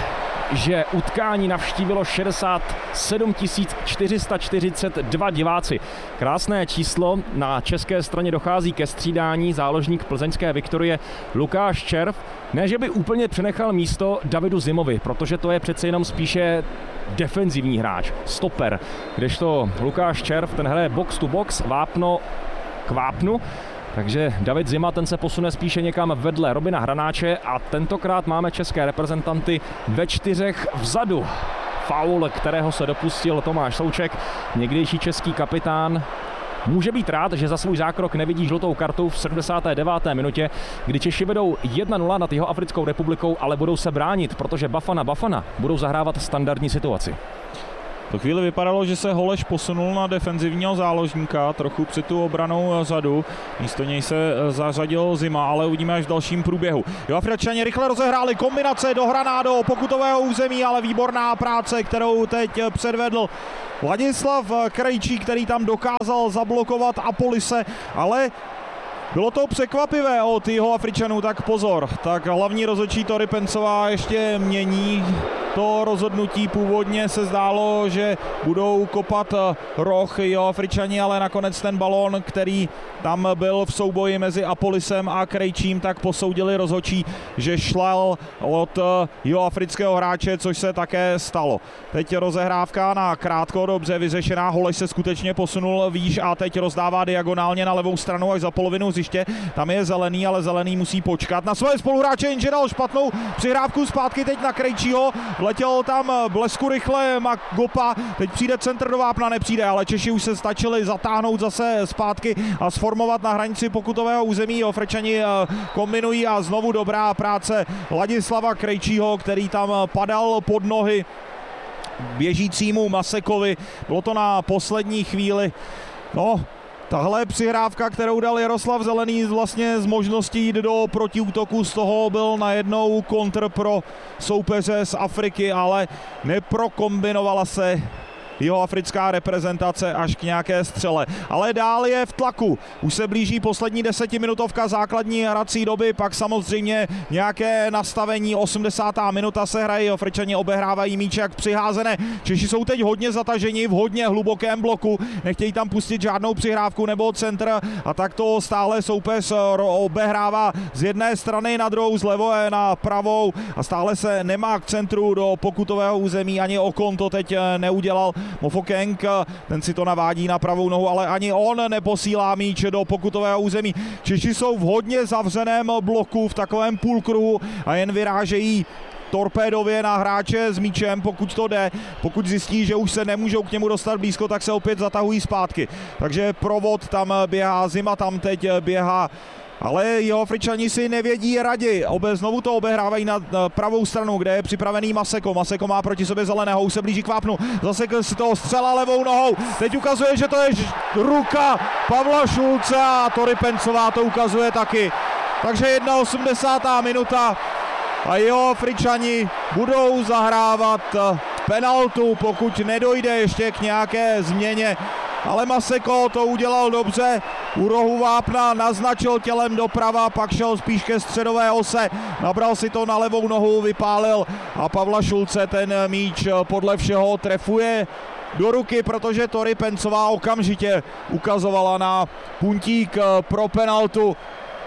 že utkání navštívilo šedesát sedm tisíc čtyři sta čtyřicet dva diváci. Krásné číslo, na české straně dochází ke střídání, záložník plzeňské Viktorie Lukáš Červ. Ne, že by úplně přenechal místo Davidu Zimovi, protože to je přece jenom spíše defenzivní hráč, stoper, kdežto Lukáš Červ, ten hraje box to box, vápno k vápnu. Takže David Zima, ten se posune spíše někam vedle Robina Hranáče a tentokrát máme české reprezentanty ve čtyřech vzadu. Faul, kterého se dopustil Tomáš Souček, někdejší český kapitán. Může být rád, že za svůj zákrok nevidí žlutou kartu v sedmdesáté deváté minutě, kdy Češi vedou jedna nula nad Jihoafrickou republikou, ale budou se bránit, protože Bafana Bafana budou zahrávat standardní situaci. To chvíli vypadalo, že se Holeš posunul na defenzivního záložníka, trochu před tu obranou zadu. Místo něj se zařadil Zima, ale uvidíme až v dalším průběhu. Jihoafričani rychle rozehráli, kombinace dohraná do pokutového území, ale výborná práce, kterou teď předvedl Ladislav Krejčí, který tam dokázal zablokovat Apolise, ale bylo to překvapivé od Jihoafričanů, tak pozor. Tak hlavní rozhodčí Tori Pencová ještě mění to rozhodnutí. Původně se zdálo, že budou kopat roh Jihoafričani, ale nakonec ten balón, který tam byl v souboji mezi Apolisem a Krejčím, tak posoudili rozhodčí, že šlal od jihoafrického hráče, což se také stalo. Teď rozehrávka na krátko, dobře vyřešená. Holeš se skutečně posunul výš a teď rozdává diagonálně na levou stranu až za polovinu hřiště. Tam je Zelený, ale Zelený musí počkat na svoje spoluhráče, jenže dal špatnou přihrávku zpátky teď na Krejčího. Vletěl tam blesku rychle Magopa, teď přijde centr do vápna, nepřijde, ale Češi už se stačili zatáhnout zase zpátky a sformovat na hranici pokutového území. Afričani kombinují a znovu dobrá práce Ladislava Krejčího, který tam padal pod nohy běžícímu Masekovi. Bylo to na poslední chvíli. No, tahle přihrávka, kterou dal Jaroslav Zelený vlastně z možností jít do protiútoku, z toho byl najednou kontr pro soupeře z Afriky, ale neprokombinovala se jihoafrická reprezentace až k nějaké střele. Ale dál je v tlaku. Už se blíží poslední desetiminutovka základní hrací doby, pak samozřejmě nějaké nastavení. osmdesátá minuta se hraje, Afričani obehrávají míče jak přiházené. Češi jsou teď hodně zataženi v hodně hlubokém bloku, nechtějí tam pustit žádnou přihrávku nebo centr a tak to stále soupeř obehrává z jedné strany na druhou, z levé na pravou a stále se nemá k centru do pokutového území, ani Okon to teď neudělal. Mofokeng, ten si to navádí na pravou nohu, ale ani on neposílá míč do pokutového území. Češi jsou v hodně zavřeném bloku, v takovém půlkruhu a jen vyrážejí torpédově na hráče s míčem, pokud to jde. Pokud zjistí, že už se nemůžou k němu dostat blízko, tak se opět zatahují zpátky. Takže provod tam běhá, Zima tam teď běhá. Ale Jihoafričani si nevědí radi. Obe, znovu to obehrávají na pravou stranu, kde je připravený Maseko. Maseko má proti sobě Zeleného, už se blíží k vápnu. Zasekl si toho střela levou nohou. Teď ukazuje, že to je ruka Pavla Šulce a Tori Pencová to ukazuje taky. Takže osmdesátá jedna minuta a Jihoafričani budou zahrávat penaltu, pokud nedojde ještě k nějaké změně. Ale Maseko to udělal dobře, u rohu vápna naznačil tělem doprava, pak šel spíš ke středové ose, nabral si to na levou nohu, vypálil a Pavla Šulce ten míč podle všeho trefuje do ruky, protože Tori Pencová okamžitě ukazovala na puntík pro penaltu.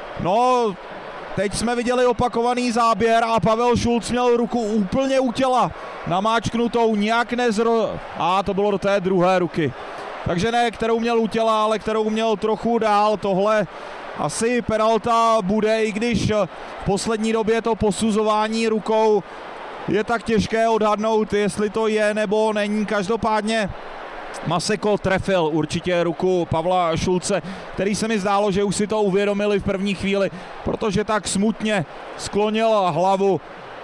No, teď jsme viděli opakovaný záběr a Pavel Šulc měl ruku úplně u těla, namáčknutou, nějak nezro... A to bylo do té druhé ruky. Takže ne, kterou měl u těla, ale kterou měl trochu dál. Tohle asi penalta bude, i když v poslední době to posuzování rukou je tak těžké odhadnout, jestli to je nebo není. Každopádně Maseko trefil určitě ruku Pavla Šulce, který se mi zdálo, že už si to uvědomili v první chvíli, protože tak smutně sklonil hlavu.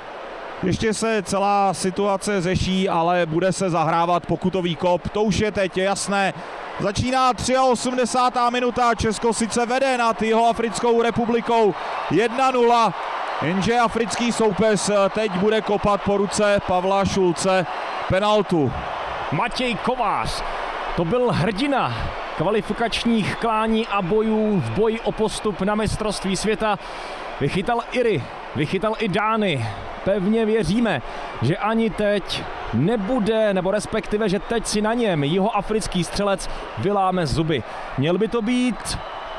Ještě se celá situace řeší, ale bude se zahrávat pokutový kop, to už je teď jasné. Začíná osmdesátá třetí minuta, Česko sice vede nad Jihoafrickou republikou jedna nula, jenže africký soupeř teď bude kopat po ruce Pavla Šulce penaltu. Matěj Kovář, to byl hrdina kvalifikačních klání a bojů v boji o postup na mistrovství světa. Vychytal Iry, vychytal i Dány, pevně věříme, že ani teď nebude, nebo respektive, že teď si na něm jihoafrický střelec vyláme zuby. Měl by to být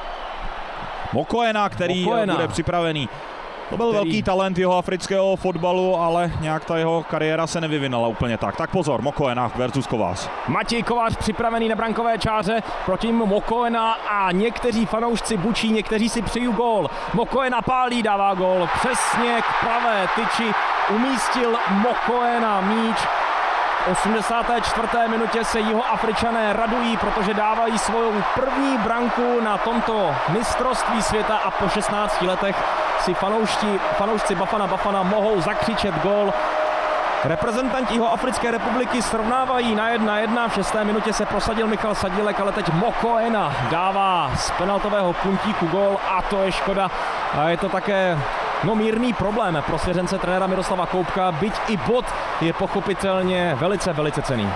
Mokoena, který Mokoena. bude připravený. To byl který... velký talent jeho afrického fotbalu, ale nějak ta jeho kariéra se nevyvinula úplně tak. Tak pozor, Mokoena versus Kovář. Matěj Kovář připravený na brankové čáře proti Mokoena a někteří fanoušci bučí, někteří si přijí gól. Mokoena pálí, dává gól přesně k pravé tyči, umístil Mokoena míč. V osmdesáté čtvrté minutě se Jihoafričané radují, protože dávají svou první branku na tomto mistrovství světa a po šestnácti letech si fanoušti, fanoušci Bafana Bafana mohou zakřičet gól. Reprezentanti Jihoafrické republiky srovnávají na jedna jedna. V šesté minutě se prosadil Michal Sadílek, ale teď Mokoena dává z penaltového puntíku gól a to je škoda. A je to také no, mírný problém pro svěřence trenéra Miroslava Koubka, byť i bod je pochopitelně velice, velice cenný.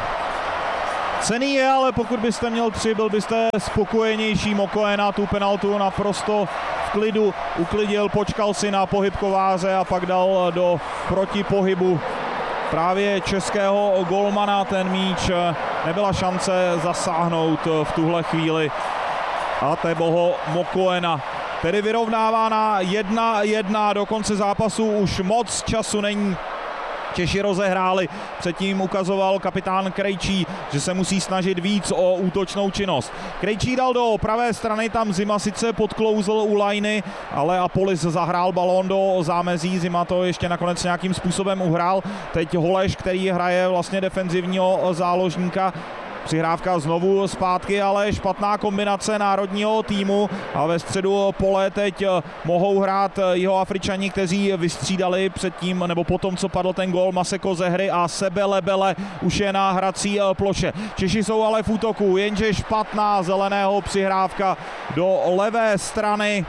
Cený je, ale pokud byste měl tři, byl byste spokojenější. Mokoena tu penaltu naprosto v klidu uklidil, počkal si na pohyb Kováře a pak dal do protipohybu právě českého golmana ten míč. Nebyla šance zasáhnout v tuhle chvíli a Teboho Mokoena tedy vyrovnává na jedna jedna. Do konce zápasu už moc času není. Češi rozehráli, předtím ukazoval kapitán Krejčí, že se musí snažit víc o útočnou činnost. Krejčí dal do pravé strany, tam Zima sice podklouzl u lajny, ale Apolis zahrál balón do zámezí, Zima to ještě nakonec nějakým způsobem uhrál. Teď Holeš, který hraje vlastně defenzivního záložníka. Přihrávka znovu zpátky, ale špatná kombinace národního týmu a ve středu pole teď mohou hrát Jihoafričani, kteří vystřídali předtím nebo potom, co padl ten gól Maseko ze hry a Sebelebele už je na hrací ploše. Češi jsou ale v útoku, jenže špatná Zeleného přihrávka do levé strany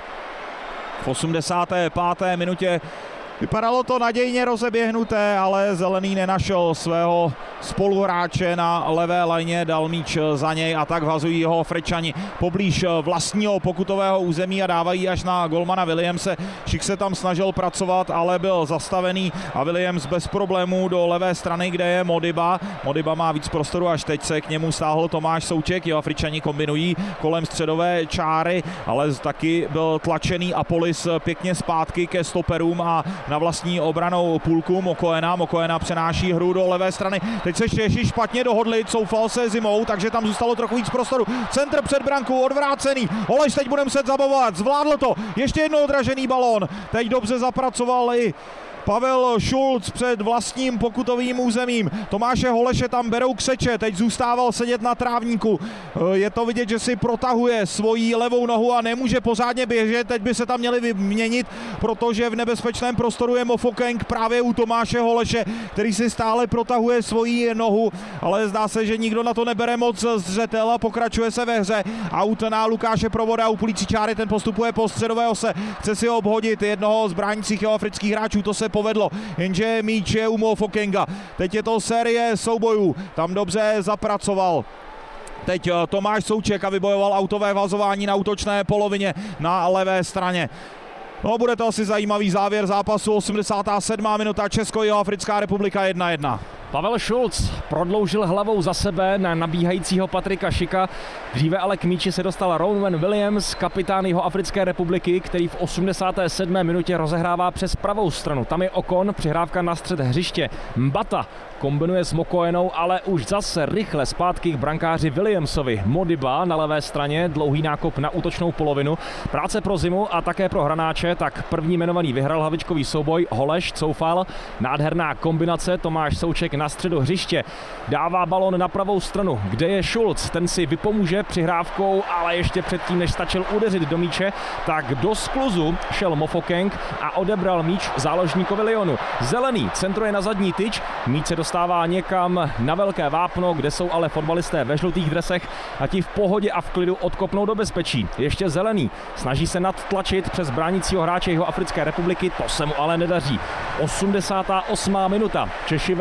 v osmdesáté páté minutě. Vypadalo to nadějně rozeběhnuté, ale Zelený nenašel svého spoluhráče na levé lajně, dal míč za něj a tak vhazují jeho Afričani poblíž vlastního pokutového území a dávají až na golmana Williamse. Šik se tam snažil pracovat, ale byl zastavený a Williams bez problémů do levé strany, kde je Modiba. Modiba má víc prostoru, až teď se k němu stáhl Tomáš Souček. Jeho Afričani kombinují kolem středové čáry, ale taky byl tlačený Apolis pěkně zpátky ke stoperům a na vlastní obranou půlku Mokoena. Mokoena přenáší hru do levé strany. Teď se Češi špatně dohodli, coufal se Zimou, takže tam zůstalo trochu víc prostoru. Centr před brankou odvrácený. Holeš teď bude muset zabavovat. Zvládl to. Ještě jednou odražený balón. Teď dobře zapracoval i Pavel Šulc před vlastním pokutovým územím. Tomáše Holeše tam berou kseče, teď zůstával sedět na trávníku. Je to vidět, že si protahuje svoji levou nohu a nemůže pořádně běžet. Teď by se tam měli vyměnit, protože v nebezpečném prostoru je Mofokeng právě u Tomáše Holeše, který si stále protahuje svoji nohu, ale zdá se, že nikdo na to nebere moc zřetel a pokračuje se ve hře. Aut na Lukáše Provoda u půlící čáry, ten postupuje po středové ose, chce si obhodit jednoho z bránících jihoafrických hráčů, to se povedlo, jenže míč je u Mofokenga. Teď je to série soubojů, tam dobře zapracoval. Teď Tomáš Souček a vybojoval autové vazování na útočné polovině na levé straně. No, bude to asi zajímavý závěr zápasu. osmdesátá sedmá minuta, Česko-Jihoafrická republika jedna jedna. Pavel Šulc prodloužil hlavou za sebe na nabíhajícího Patrika Šika. Dříve ale k míči se dostal Rowan Williams, kapitán Jihoafrické republiky, který v osmdesáté sedmé minutě rozehrává přes pravou stranu. Tam je Okon, přihrávka na střed hřiště. Mbata kombinuje s Mokoenou, ale už zase rychle zpátky k brankáři Williamsovi. Modiba na levé straně, dlouhý nákop na útočnou polovinu. Práce pro Zimu a také pro hranáče, tak první jmenovaný vyhrál hlavičkový souboj, Holeš coufal, nádherná kombinace, Tomáš Souček na středu hřiště. Dává balon na pravou stranu, kde je Šulc, ten si vypomůže přihrávkou, ale ještě předtím, než stačil udeřit do míče, tak do skluzu šel Mofokeng a odebral míč záložníkovi Lyonu. Zelený centruje na zadní tyč, míč se dostává někam na velké vápno, kde jsou ale fotbalisté ve žlutých dresech a ti v pohodě a v klidu odkopnou do bezpečí. Ještě Zelený snaží se nadtlačit přes bránícího hráče Jihoafrické republiky, to se mu ale nedaří. osmdesátá osmá minuta, Češi ve druhém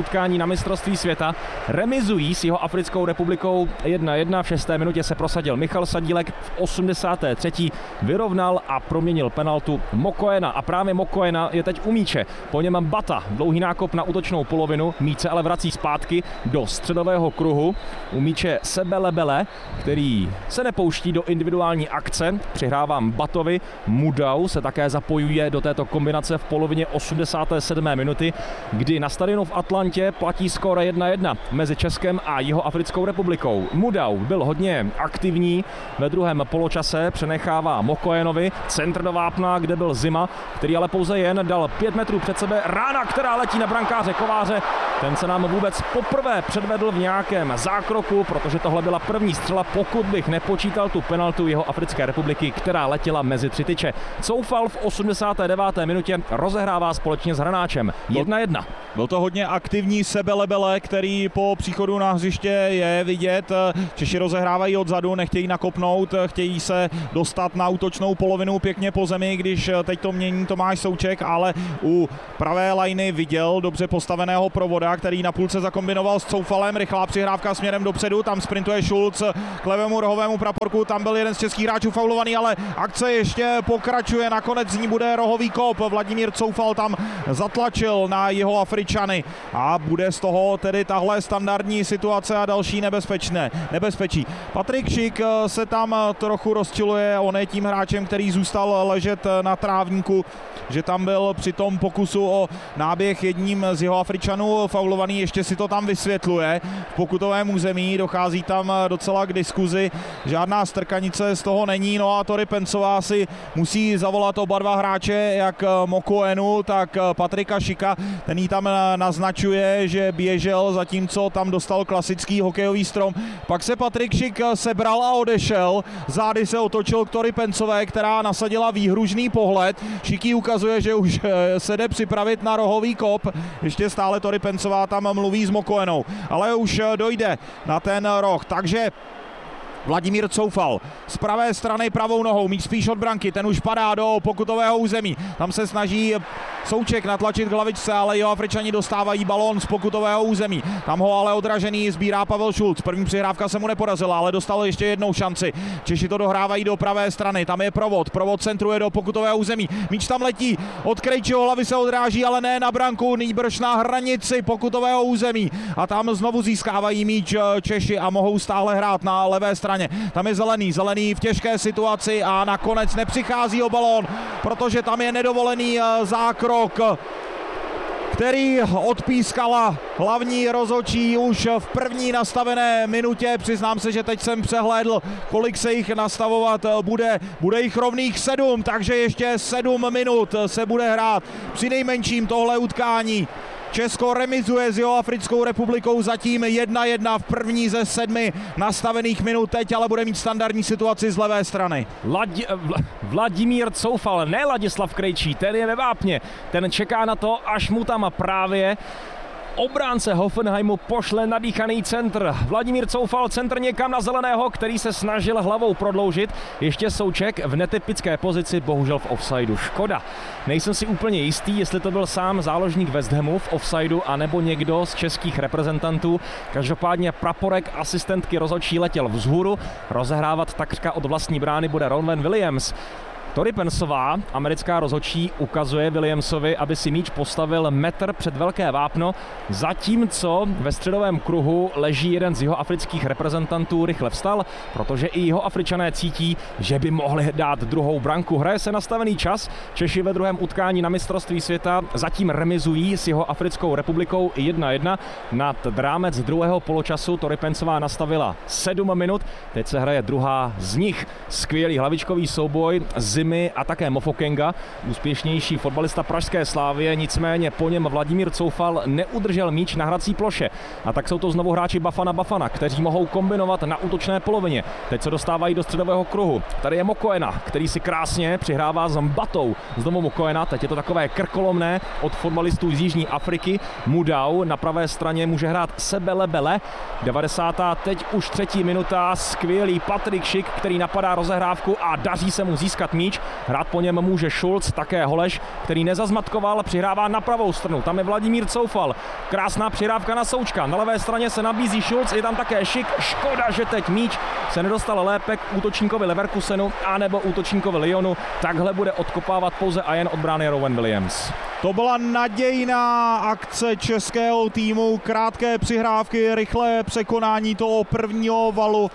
utkání na mistrovství světa. Remizují s jeho Africkou republikou jedna jedna. V šesté minutě se prosadil Michal Sadílek, v osmdesáté třetí vyrovnal a proměnil penaltu Mokoena. A právě Mokoena je teď u míče. Po něm Bata, dlouhý nákop na útočnou polovinu, míč se ale vrací zpátky do středového kruhu. U míče Sebelebele, který se nepouští do individuální akce, přihrávám Batovi. Mudau se také zapojuje do této kombinace v polovině osmdesáté sedmé minuty, kdy na stadionu v Atlantě platí skóre jedna jedna mezi Českem a Jihoafrickou republikou. Mudau byl hodně aktivní, ve druhém poločase přenechává Mokoenovi, centr do vápna, kde byl Zima, který ale pouze jen dal pět metrů před sebe rána, která letí na brankáře Kováře. Ten se nám vůbec poprvé předvedl v nějakém zákroku, protože tohle byla první střela, pokud bych nepočítal tu penaltu Jihoafrické republiky, která letěla mezi tři tyče. Coufal v osmdesáté deváté minutě rozehrává společně s Hranáčem jedna jedna. Byl to hodně aktivní Sebelebele, který po příchodu na hřiště je vidět. Češi rozehrávají odzadu, nechtějí nakopnout, chtějí se dostat na útočnou polovinu pěkně po zemi, když teď to mění Tomáš Souček, ale u pravé lajny viděl dobře postaveného Provoda, který na půlce zakombinoval s Coufalem. Rychlá přihrávka směrem dopředu, tam sprintuje Schulz k levému rohovému praporku, tam byl jeden z českých hráčů faulovaný, ale akce ještě pokračuje, nakonec z ní bude rohový kop. Vladimír Coufal tam zatlačil na jeho Afričany a bude z toho tedy tahle standardní situace a další nebezpečné nebezpečí. Patrik Šik se tam trochu rozčiluje, on je tím hráčem, který zůstal ležet na trávníku, že tam byl při tom pokusu o náběh jedním z jeho Afričanů faulovaný, ještě si to tam vysvětluje. V pokutovém území dochází tam docela k diskuzi, žádná strkanice z toho není, no a Tori Pencová si musí zavolat oba dva hráče, jak Mokoenu, tak Patrika Šika, ten jí tam naznačuje, že běžel, zatímco tam dostal klasický hokejový strom. Pak se Patrik Šik sebral a odešel, zády se otočil k Tori Pencové, která nasadila výhružný pohled. Šiký ukazuje, že už se jde připravit na rohový kop, ještě stále Tori Pencová tam mluví s Mokoenou, ale už dojde na ten roh, takže Vladimír Coufal z pravé strany pravou nohou, míč spíš od branky, ten už padá do pokutového území. Tam se snaží Souček natlačit k hlavičce, ale jeho Afričani dostávají balón z pokutového území. Tam ho ale odražený sbírá Pavel Schulz. První přihrávka se mu nepodařila, ale dostal ještě jednou šanci. Češi to dohrávají do pravé strany, tam je Provod. Provod centruje do pokutového území. Míč tam letí, od Krejčího hlavy se odráží, ale ne na branku, nýbrž na hranici pokutového území. A tam znovu získávají míč Češi a mohou stále hrát na levé straně. Tam je Zelený, Zelený v těžké situaci a nakonec nepřichází o balón, protože tam je nedovolený zákrok, který odpískala hlavní rozhodčí už v první nastavené minutě. Přiznám se, že teď jsem přehlédl, kolik se jich nastavovat bude. Bude jich rovných sedm, takže ještě sedm minut se bude hrát při nejmenším tohle utkání. Česko remizuje s Jihoafrickou republikou zatím jedna jedna v první ze sedmi nastavených minut, teď ale bude mít standardní situaci z levé strany. Ladi, Vl, Vladimír Coufal, ne Ladislav Krejčí, ten je ve vápně, ten čeká na to, až mu tam právě obránce Hoffenheimu pošle nadýchaný centr. Vladimír Coufal, centr někam na Zeleného, který se snažil hlavou prodloužit. Ještě Souček v netypické pozici, bohužel v offsideu. Škoda. Nejsem si úplně jistý, jestli to byl sám záložník West Hamu v offsideu, anebo někdo z českých reprezentantů. Každopádně praporek asistentky rozhodčí letěl vzhůru. Rozehrávat takřka od vlastní brány bude Ronwen Williams. Tori Pencová, americká rozhodčí, ukazuje Williamsovi, aby si míč postavil metr před velké vápno, zatímco ve středovém kruhu leží jeden z jihoafrických reprezentantů, rychle vstal, protože i jihoafričané cítí, že by mohli dát druhou branku. Hraje se nastavený čas, Češi ve druhém utkání na mistrovství světa zatím remizují s Jihoafrickou republikou jedna jedna. Nad rámec druhého poločasu Tori Pencová nastavila sedm minut, teď se hraje druhá z nich. Skvělý hlavičkový souboj Zimy a také Mofokenga, úspěšnější fotbalista pražské Slávie, nicméně po něm Vladimír Coufal neudržel míč na hrací ploše. A tak jsou to znovu hráči Bafana Bafana, kteří mohou kombinovat na útočné polovině. Teď se dostávají do středového kruhu. Tady je Mokoena, který si krásně přihrává s Mbatou. Znovu Mokoena, teď je to takové krkolomné od fotbalistů z Jižní Afriky. Mudau na pravé straně může hrát Sebelebele. devadesátá teď už třetí minuta, skvělý Patrik Šik, který napadá rozehrávku a daří se mu získat míč. míč. Hrát po něm může Schulz, také Holeš, který nezazmatkoval, přihrává na pravou stranu. Tam je Vladimír Coufal. Krásná přihrávka na Součka. Na levé straně se nabízí Schulz, je tam také Šik. Škoda, že teď míč se nedostal lépe k útočníkovi Leverkusenu anebo útočníkovi Lyonu. Takhle bude odkopávat pouze a jen od brány Rowan Williams. To byla nadějná akce českého týmu, krátké přihrávky, rychlé překonání toho prvního valu.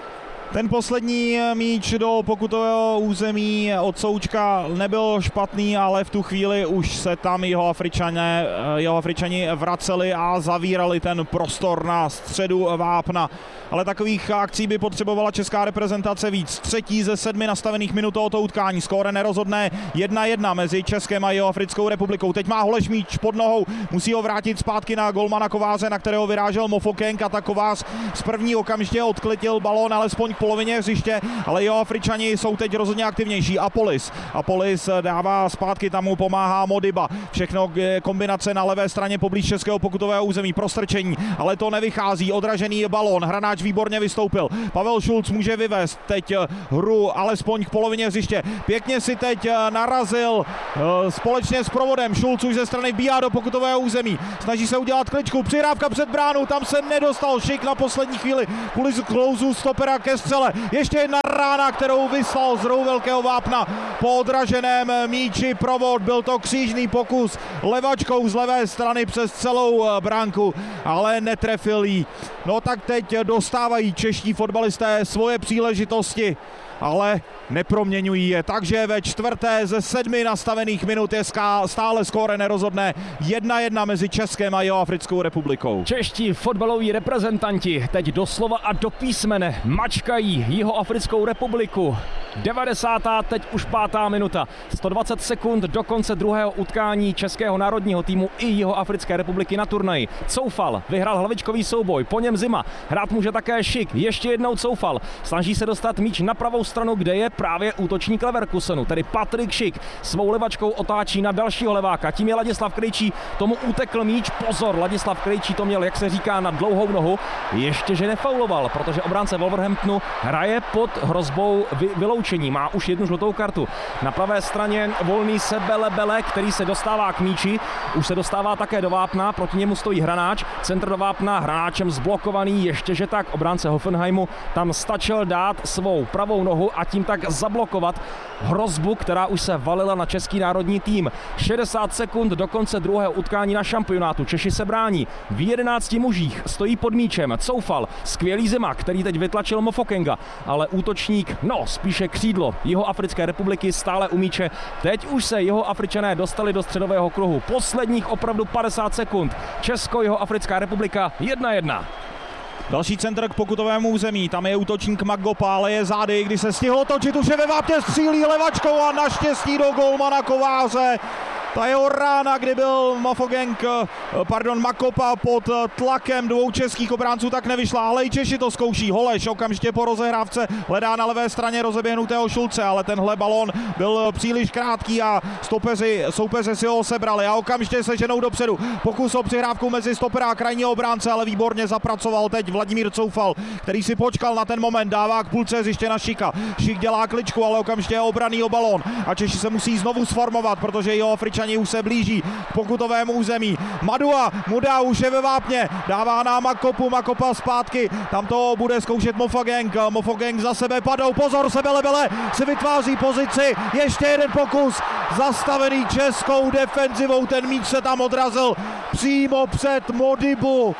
Ten poslední míč do pokutového území od Součka nebyl špatný, ale v tu chvíli už se tam jeho Afričané, jeho Afričani vraceli a zavírali ten prostor na středu vápna. Ale takových akcí by potřebovala česká reprezentace víc. Třetí ze sedmi nastavených minut tohoto utkání. Skóre nerozhodné jedna jedna mezi Českem a jeho Africkou republikou. Teď má Holeš míč pod nohou, musí ho vrátit zpátky na golmana Kováře, na kterého vyrážel Mofokeng, a tak Kovář z první okamžitě odklitil balón alespoň k polovině hřiště, ale jeho Afričani jsou teď rozhodně aktivnější. Apolis. Apolis dává zpátky, tam mu pomáhá Modiba. Všechno kombinace na levé straně poblíž českého pokutového území, prostrčení, ale to nevychází. Odražený balón, hráč výborně vystoupil. Pavel Schulz může vyvést teď hru alespoň k polovině hřiště. Pěkně si teď narazil společně s provodem. Schulz už ze strany bíhá do pokutového území. Snaží se udělat kličku, přihrávka před bránu, tam se nedostal. Šik na poslední chvíli kvůli sklouzu stopera ke střele. Ještě jedna rána, kterou vyslal z rohu velkého vápna po odraženém míči provod. Byl to křížný pokus levačkou z levé strany přes celou branku, ale netrefil jí. No tak teď dostávají čeští fotbalisté svoje příležitosti, ale neproměňují je. Takže ve čtvrté ze sedmi nastavených minut je stále skóre nerozhodné jedna jedna mezi Českem a jeho Africkou republikou. Čeští fotbaloví reprezentanti teď doslova a do písmene mačkají jeho Africkou republiku. devadesátá teď už pátá minuta. sto dvacet sekund do konce druhého utkání českého národního týmu i jeho Africké republiky na turnaji. Coufal vyhrál hlavičkový souboj, po něm Zima. Hrát může také Šik, ještě jednou Coufal. Snaží se dostat míč na pravou stranu, kde je právě útočník Leverkusenu, tedy Patrik Šik. Svou levačkou otáčí na dalšího leváka, tím je Ladislav Krejčí, tomu utekl míč, pozor, Ladislav Krejčí to měl, jak se říká, na dlouhou nohu, ještě že nefauloval, protože obránce Wolverhamptonu hraje pod hrozbou vy- vyloučení, má už jednu žlutou kartu. Na pravé straně volný se Bele Bele, který se dostává k míči, už se dostává také do vápna, proti němu stojí hráč, centr do vápna, hráčem zblokovaný, ještě že tak obránce Hoffenheimu tam stačil dát svou pravou nohu a tím tak zablokovat hrozbu, která už se valila na český národní tým. šedesát sekund do konce druhého utkání na šampionátu. Češi se brání. V jedenácti mužích stojí pod míčem Coufal, skvělý Zima, který teď vytlačil Mofokenga, ale útočník, no spíše křídlo jeho Africké republiky stále u míče. Teď už se jeho Afričané dostali do středového kruhu. Posledních opravdu padesát sekund. Česko, jeho Africká republika jedna jedna. Další centr k pokutovému území, tam je útočník Magopa, ale je zády, když se stihl otočit, už je ve vápně, střílí levačkou a naštěstí do golmana Kováře. Ta jeho rána, kdy byl Mofokeng, pardon, Makopa pod tlakem dvou českých obránců, tak nevyšla, ale i Češi to zkouší. Holeš okamžitě po rozehrávce hledá na levé straně rozeběhnutého Šulce, ale tenhle balón byl příliš krátký a stopeři, soupeři si ho sebrali a okamžitě se ženou dopředu. Pokus o přihrávku mezi stopera a krajního obránce, ale výborně zapracoval teď Vladimír Coufal, který si počkal na ten moment, dává k půlce hřiště na Šika. Šik dělá kličku, ale okamžitě je obraný o balón a Češi se musí znovu sformovat, protože jeho Afričani už se blíží k pokutovému území. Madua mu dá, už je ve vápně, dává na Makopu, Makopa zpátky, tam to bude zkoušet Mofokeng, Mofokeng za sebe padou, pozor, se Bele Bele si vytváří pozici, ještě jeden pokus, zastavený českou defenzivou, ten míč se tam odrazil přímo před Modibu.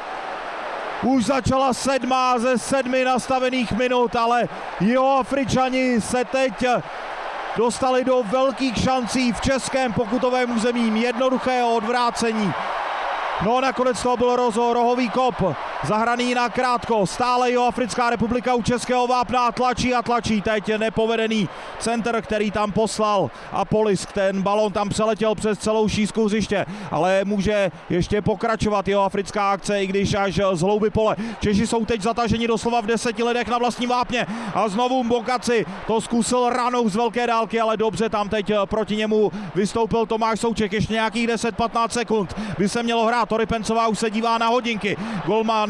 Už začala sedmá ze sedmi nastavených minut, ale jeho Afričani se teď dostali do velkých šancí v českém pokutovém území, jednoduchého odvrácení. No nakonec to byl rozho, rohový kop, zahraný na krátko, stále jeho Africká republika u českého vápna tlačí a tlačí, teď nepovedený centr, který tam poslal Apolis, ten balon tam přeletěl přes celou šířku hřiště, ale může ještě pokračovat jeho africká akce, i když až z hlouby pole. Češi jsou teď zataženi doslova v deseti lidech na vlastní vápně a znovu Mbokaci to zkusil ranou z velké dálky, ale dobře tam teď proti němu vystoupil Tomáš Souček, ještě nějakých deset patnáct sekund by se mělo hrát. Tory Pencová už se dívá na hodinky. Golman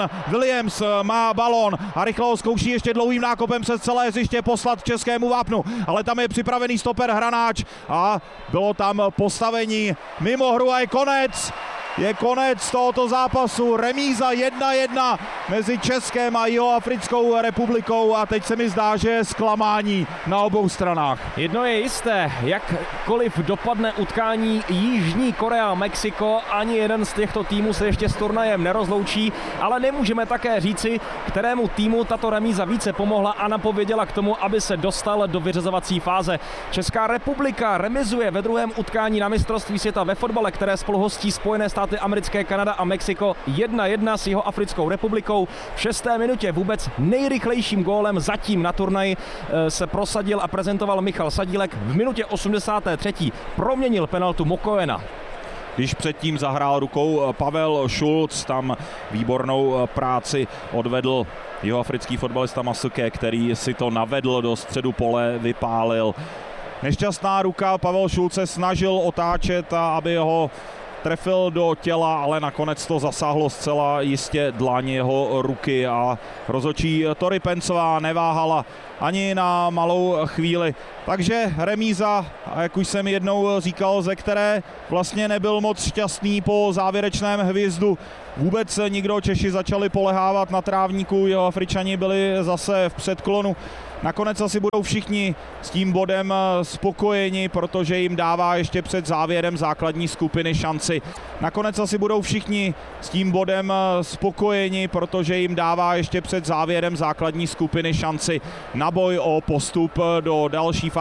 Ian Williams má balon a rychle ho zkouší ještě dlouhým nákopem přes celé hřiště poslat českému vápnu, ale tam je připravený stoper Hranáč a bylo tam postavení mimo hru a je konec. Je konec tohoto zápasu, remíza jedna jedna mezi Českem a Jihoafrickou republikou a teď se mi zdá, že je zklamání na obou stranách. Jedno je jisté, jakkoliv dopadne utkání Jižní Korea a Mexiko, ani jeden z těchto týmů se ještě s turnajem nerozloučí, ale nemůžeme také říci, kterému týmu tato remíza více pomohla a napověděla k tomu, aby se dostal do vyřazovací fáze. Česká republika remizuje ve druhém utkání na mistrovství světa ve fotbale, které spolu hostí Spojené státy americké, Kanada a Mexiko jedna jedna s Jihoafrickou republikou. V šesté minutě vůbec nejrychlejším gólem zatím na turnaji se prosadil a prezentoval Michal Sadílek. V minutě osmdesáté třetí proměnil penaltu Mokoena. Když předtím zahrál rukou Pavel Šulc, tam výbornou práci odvedl jihoafrický fotbalista Masuke, který si to navedl do středu pole, vypálil. Nešťastná ruka, Pavel Šulc se snažil otáčet, a aby ho trefil do těla, ale nakonec to zasáhlo zcela jistě dlaň jeho ruky a rozhodčí Tori Pencová neváhala ani na malou chvíli. Takže remíza, jak už jsem jednou říkal, ze které vlastně nebyl moc šťastný po závěrečném hvězdu. Vůbec nikdo, Češi začali polehávat na trávníku, Jihoafričani byli zase v předklonu. Nakonec asi budou všichni s tím bodem spokojeni, protože jim dává ještě před závěrem základní skupiny šanci. Nakonec asi budou všichni s tím bodem spokojeni, protože jim dává ještě před závěrem základní skupiny šanci na boj o postup do další fáze.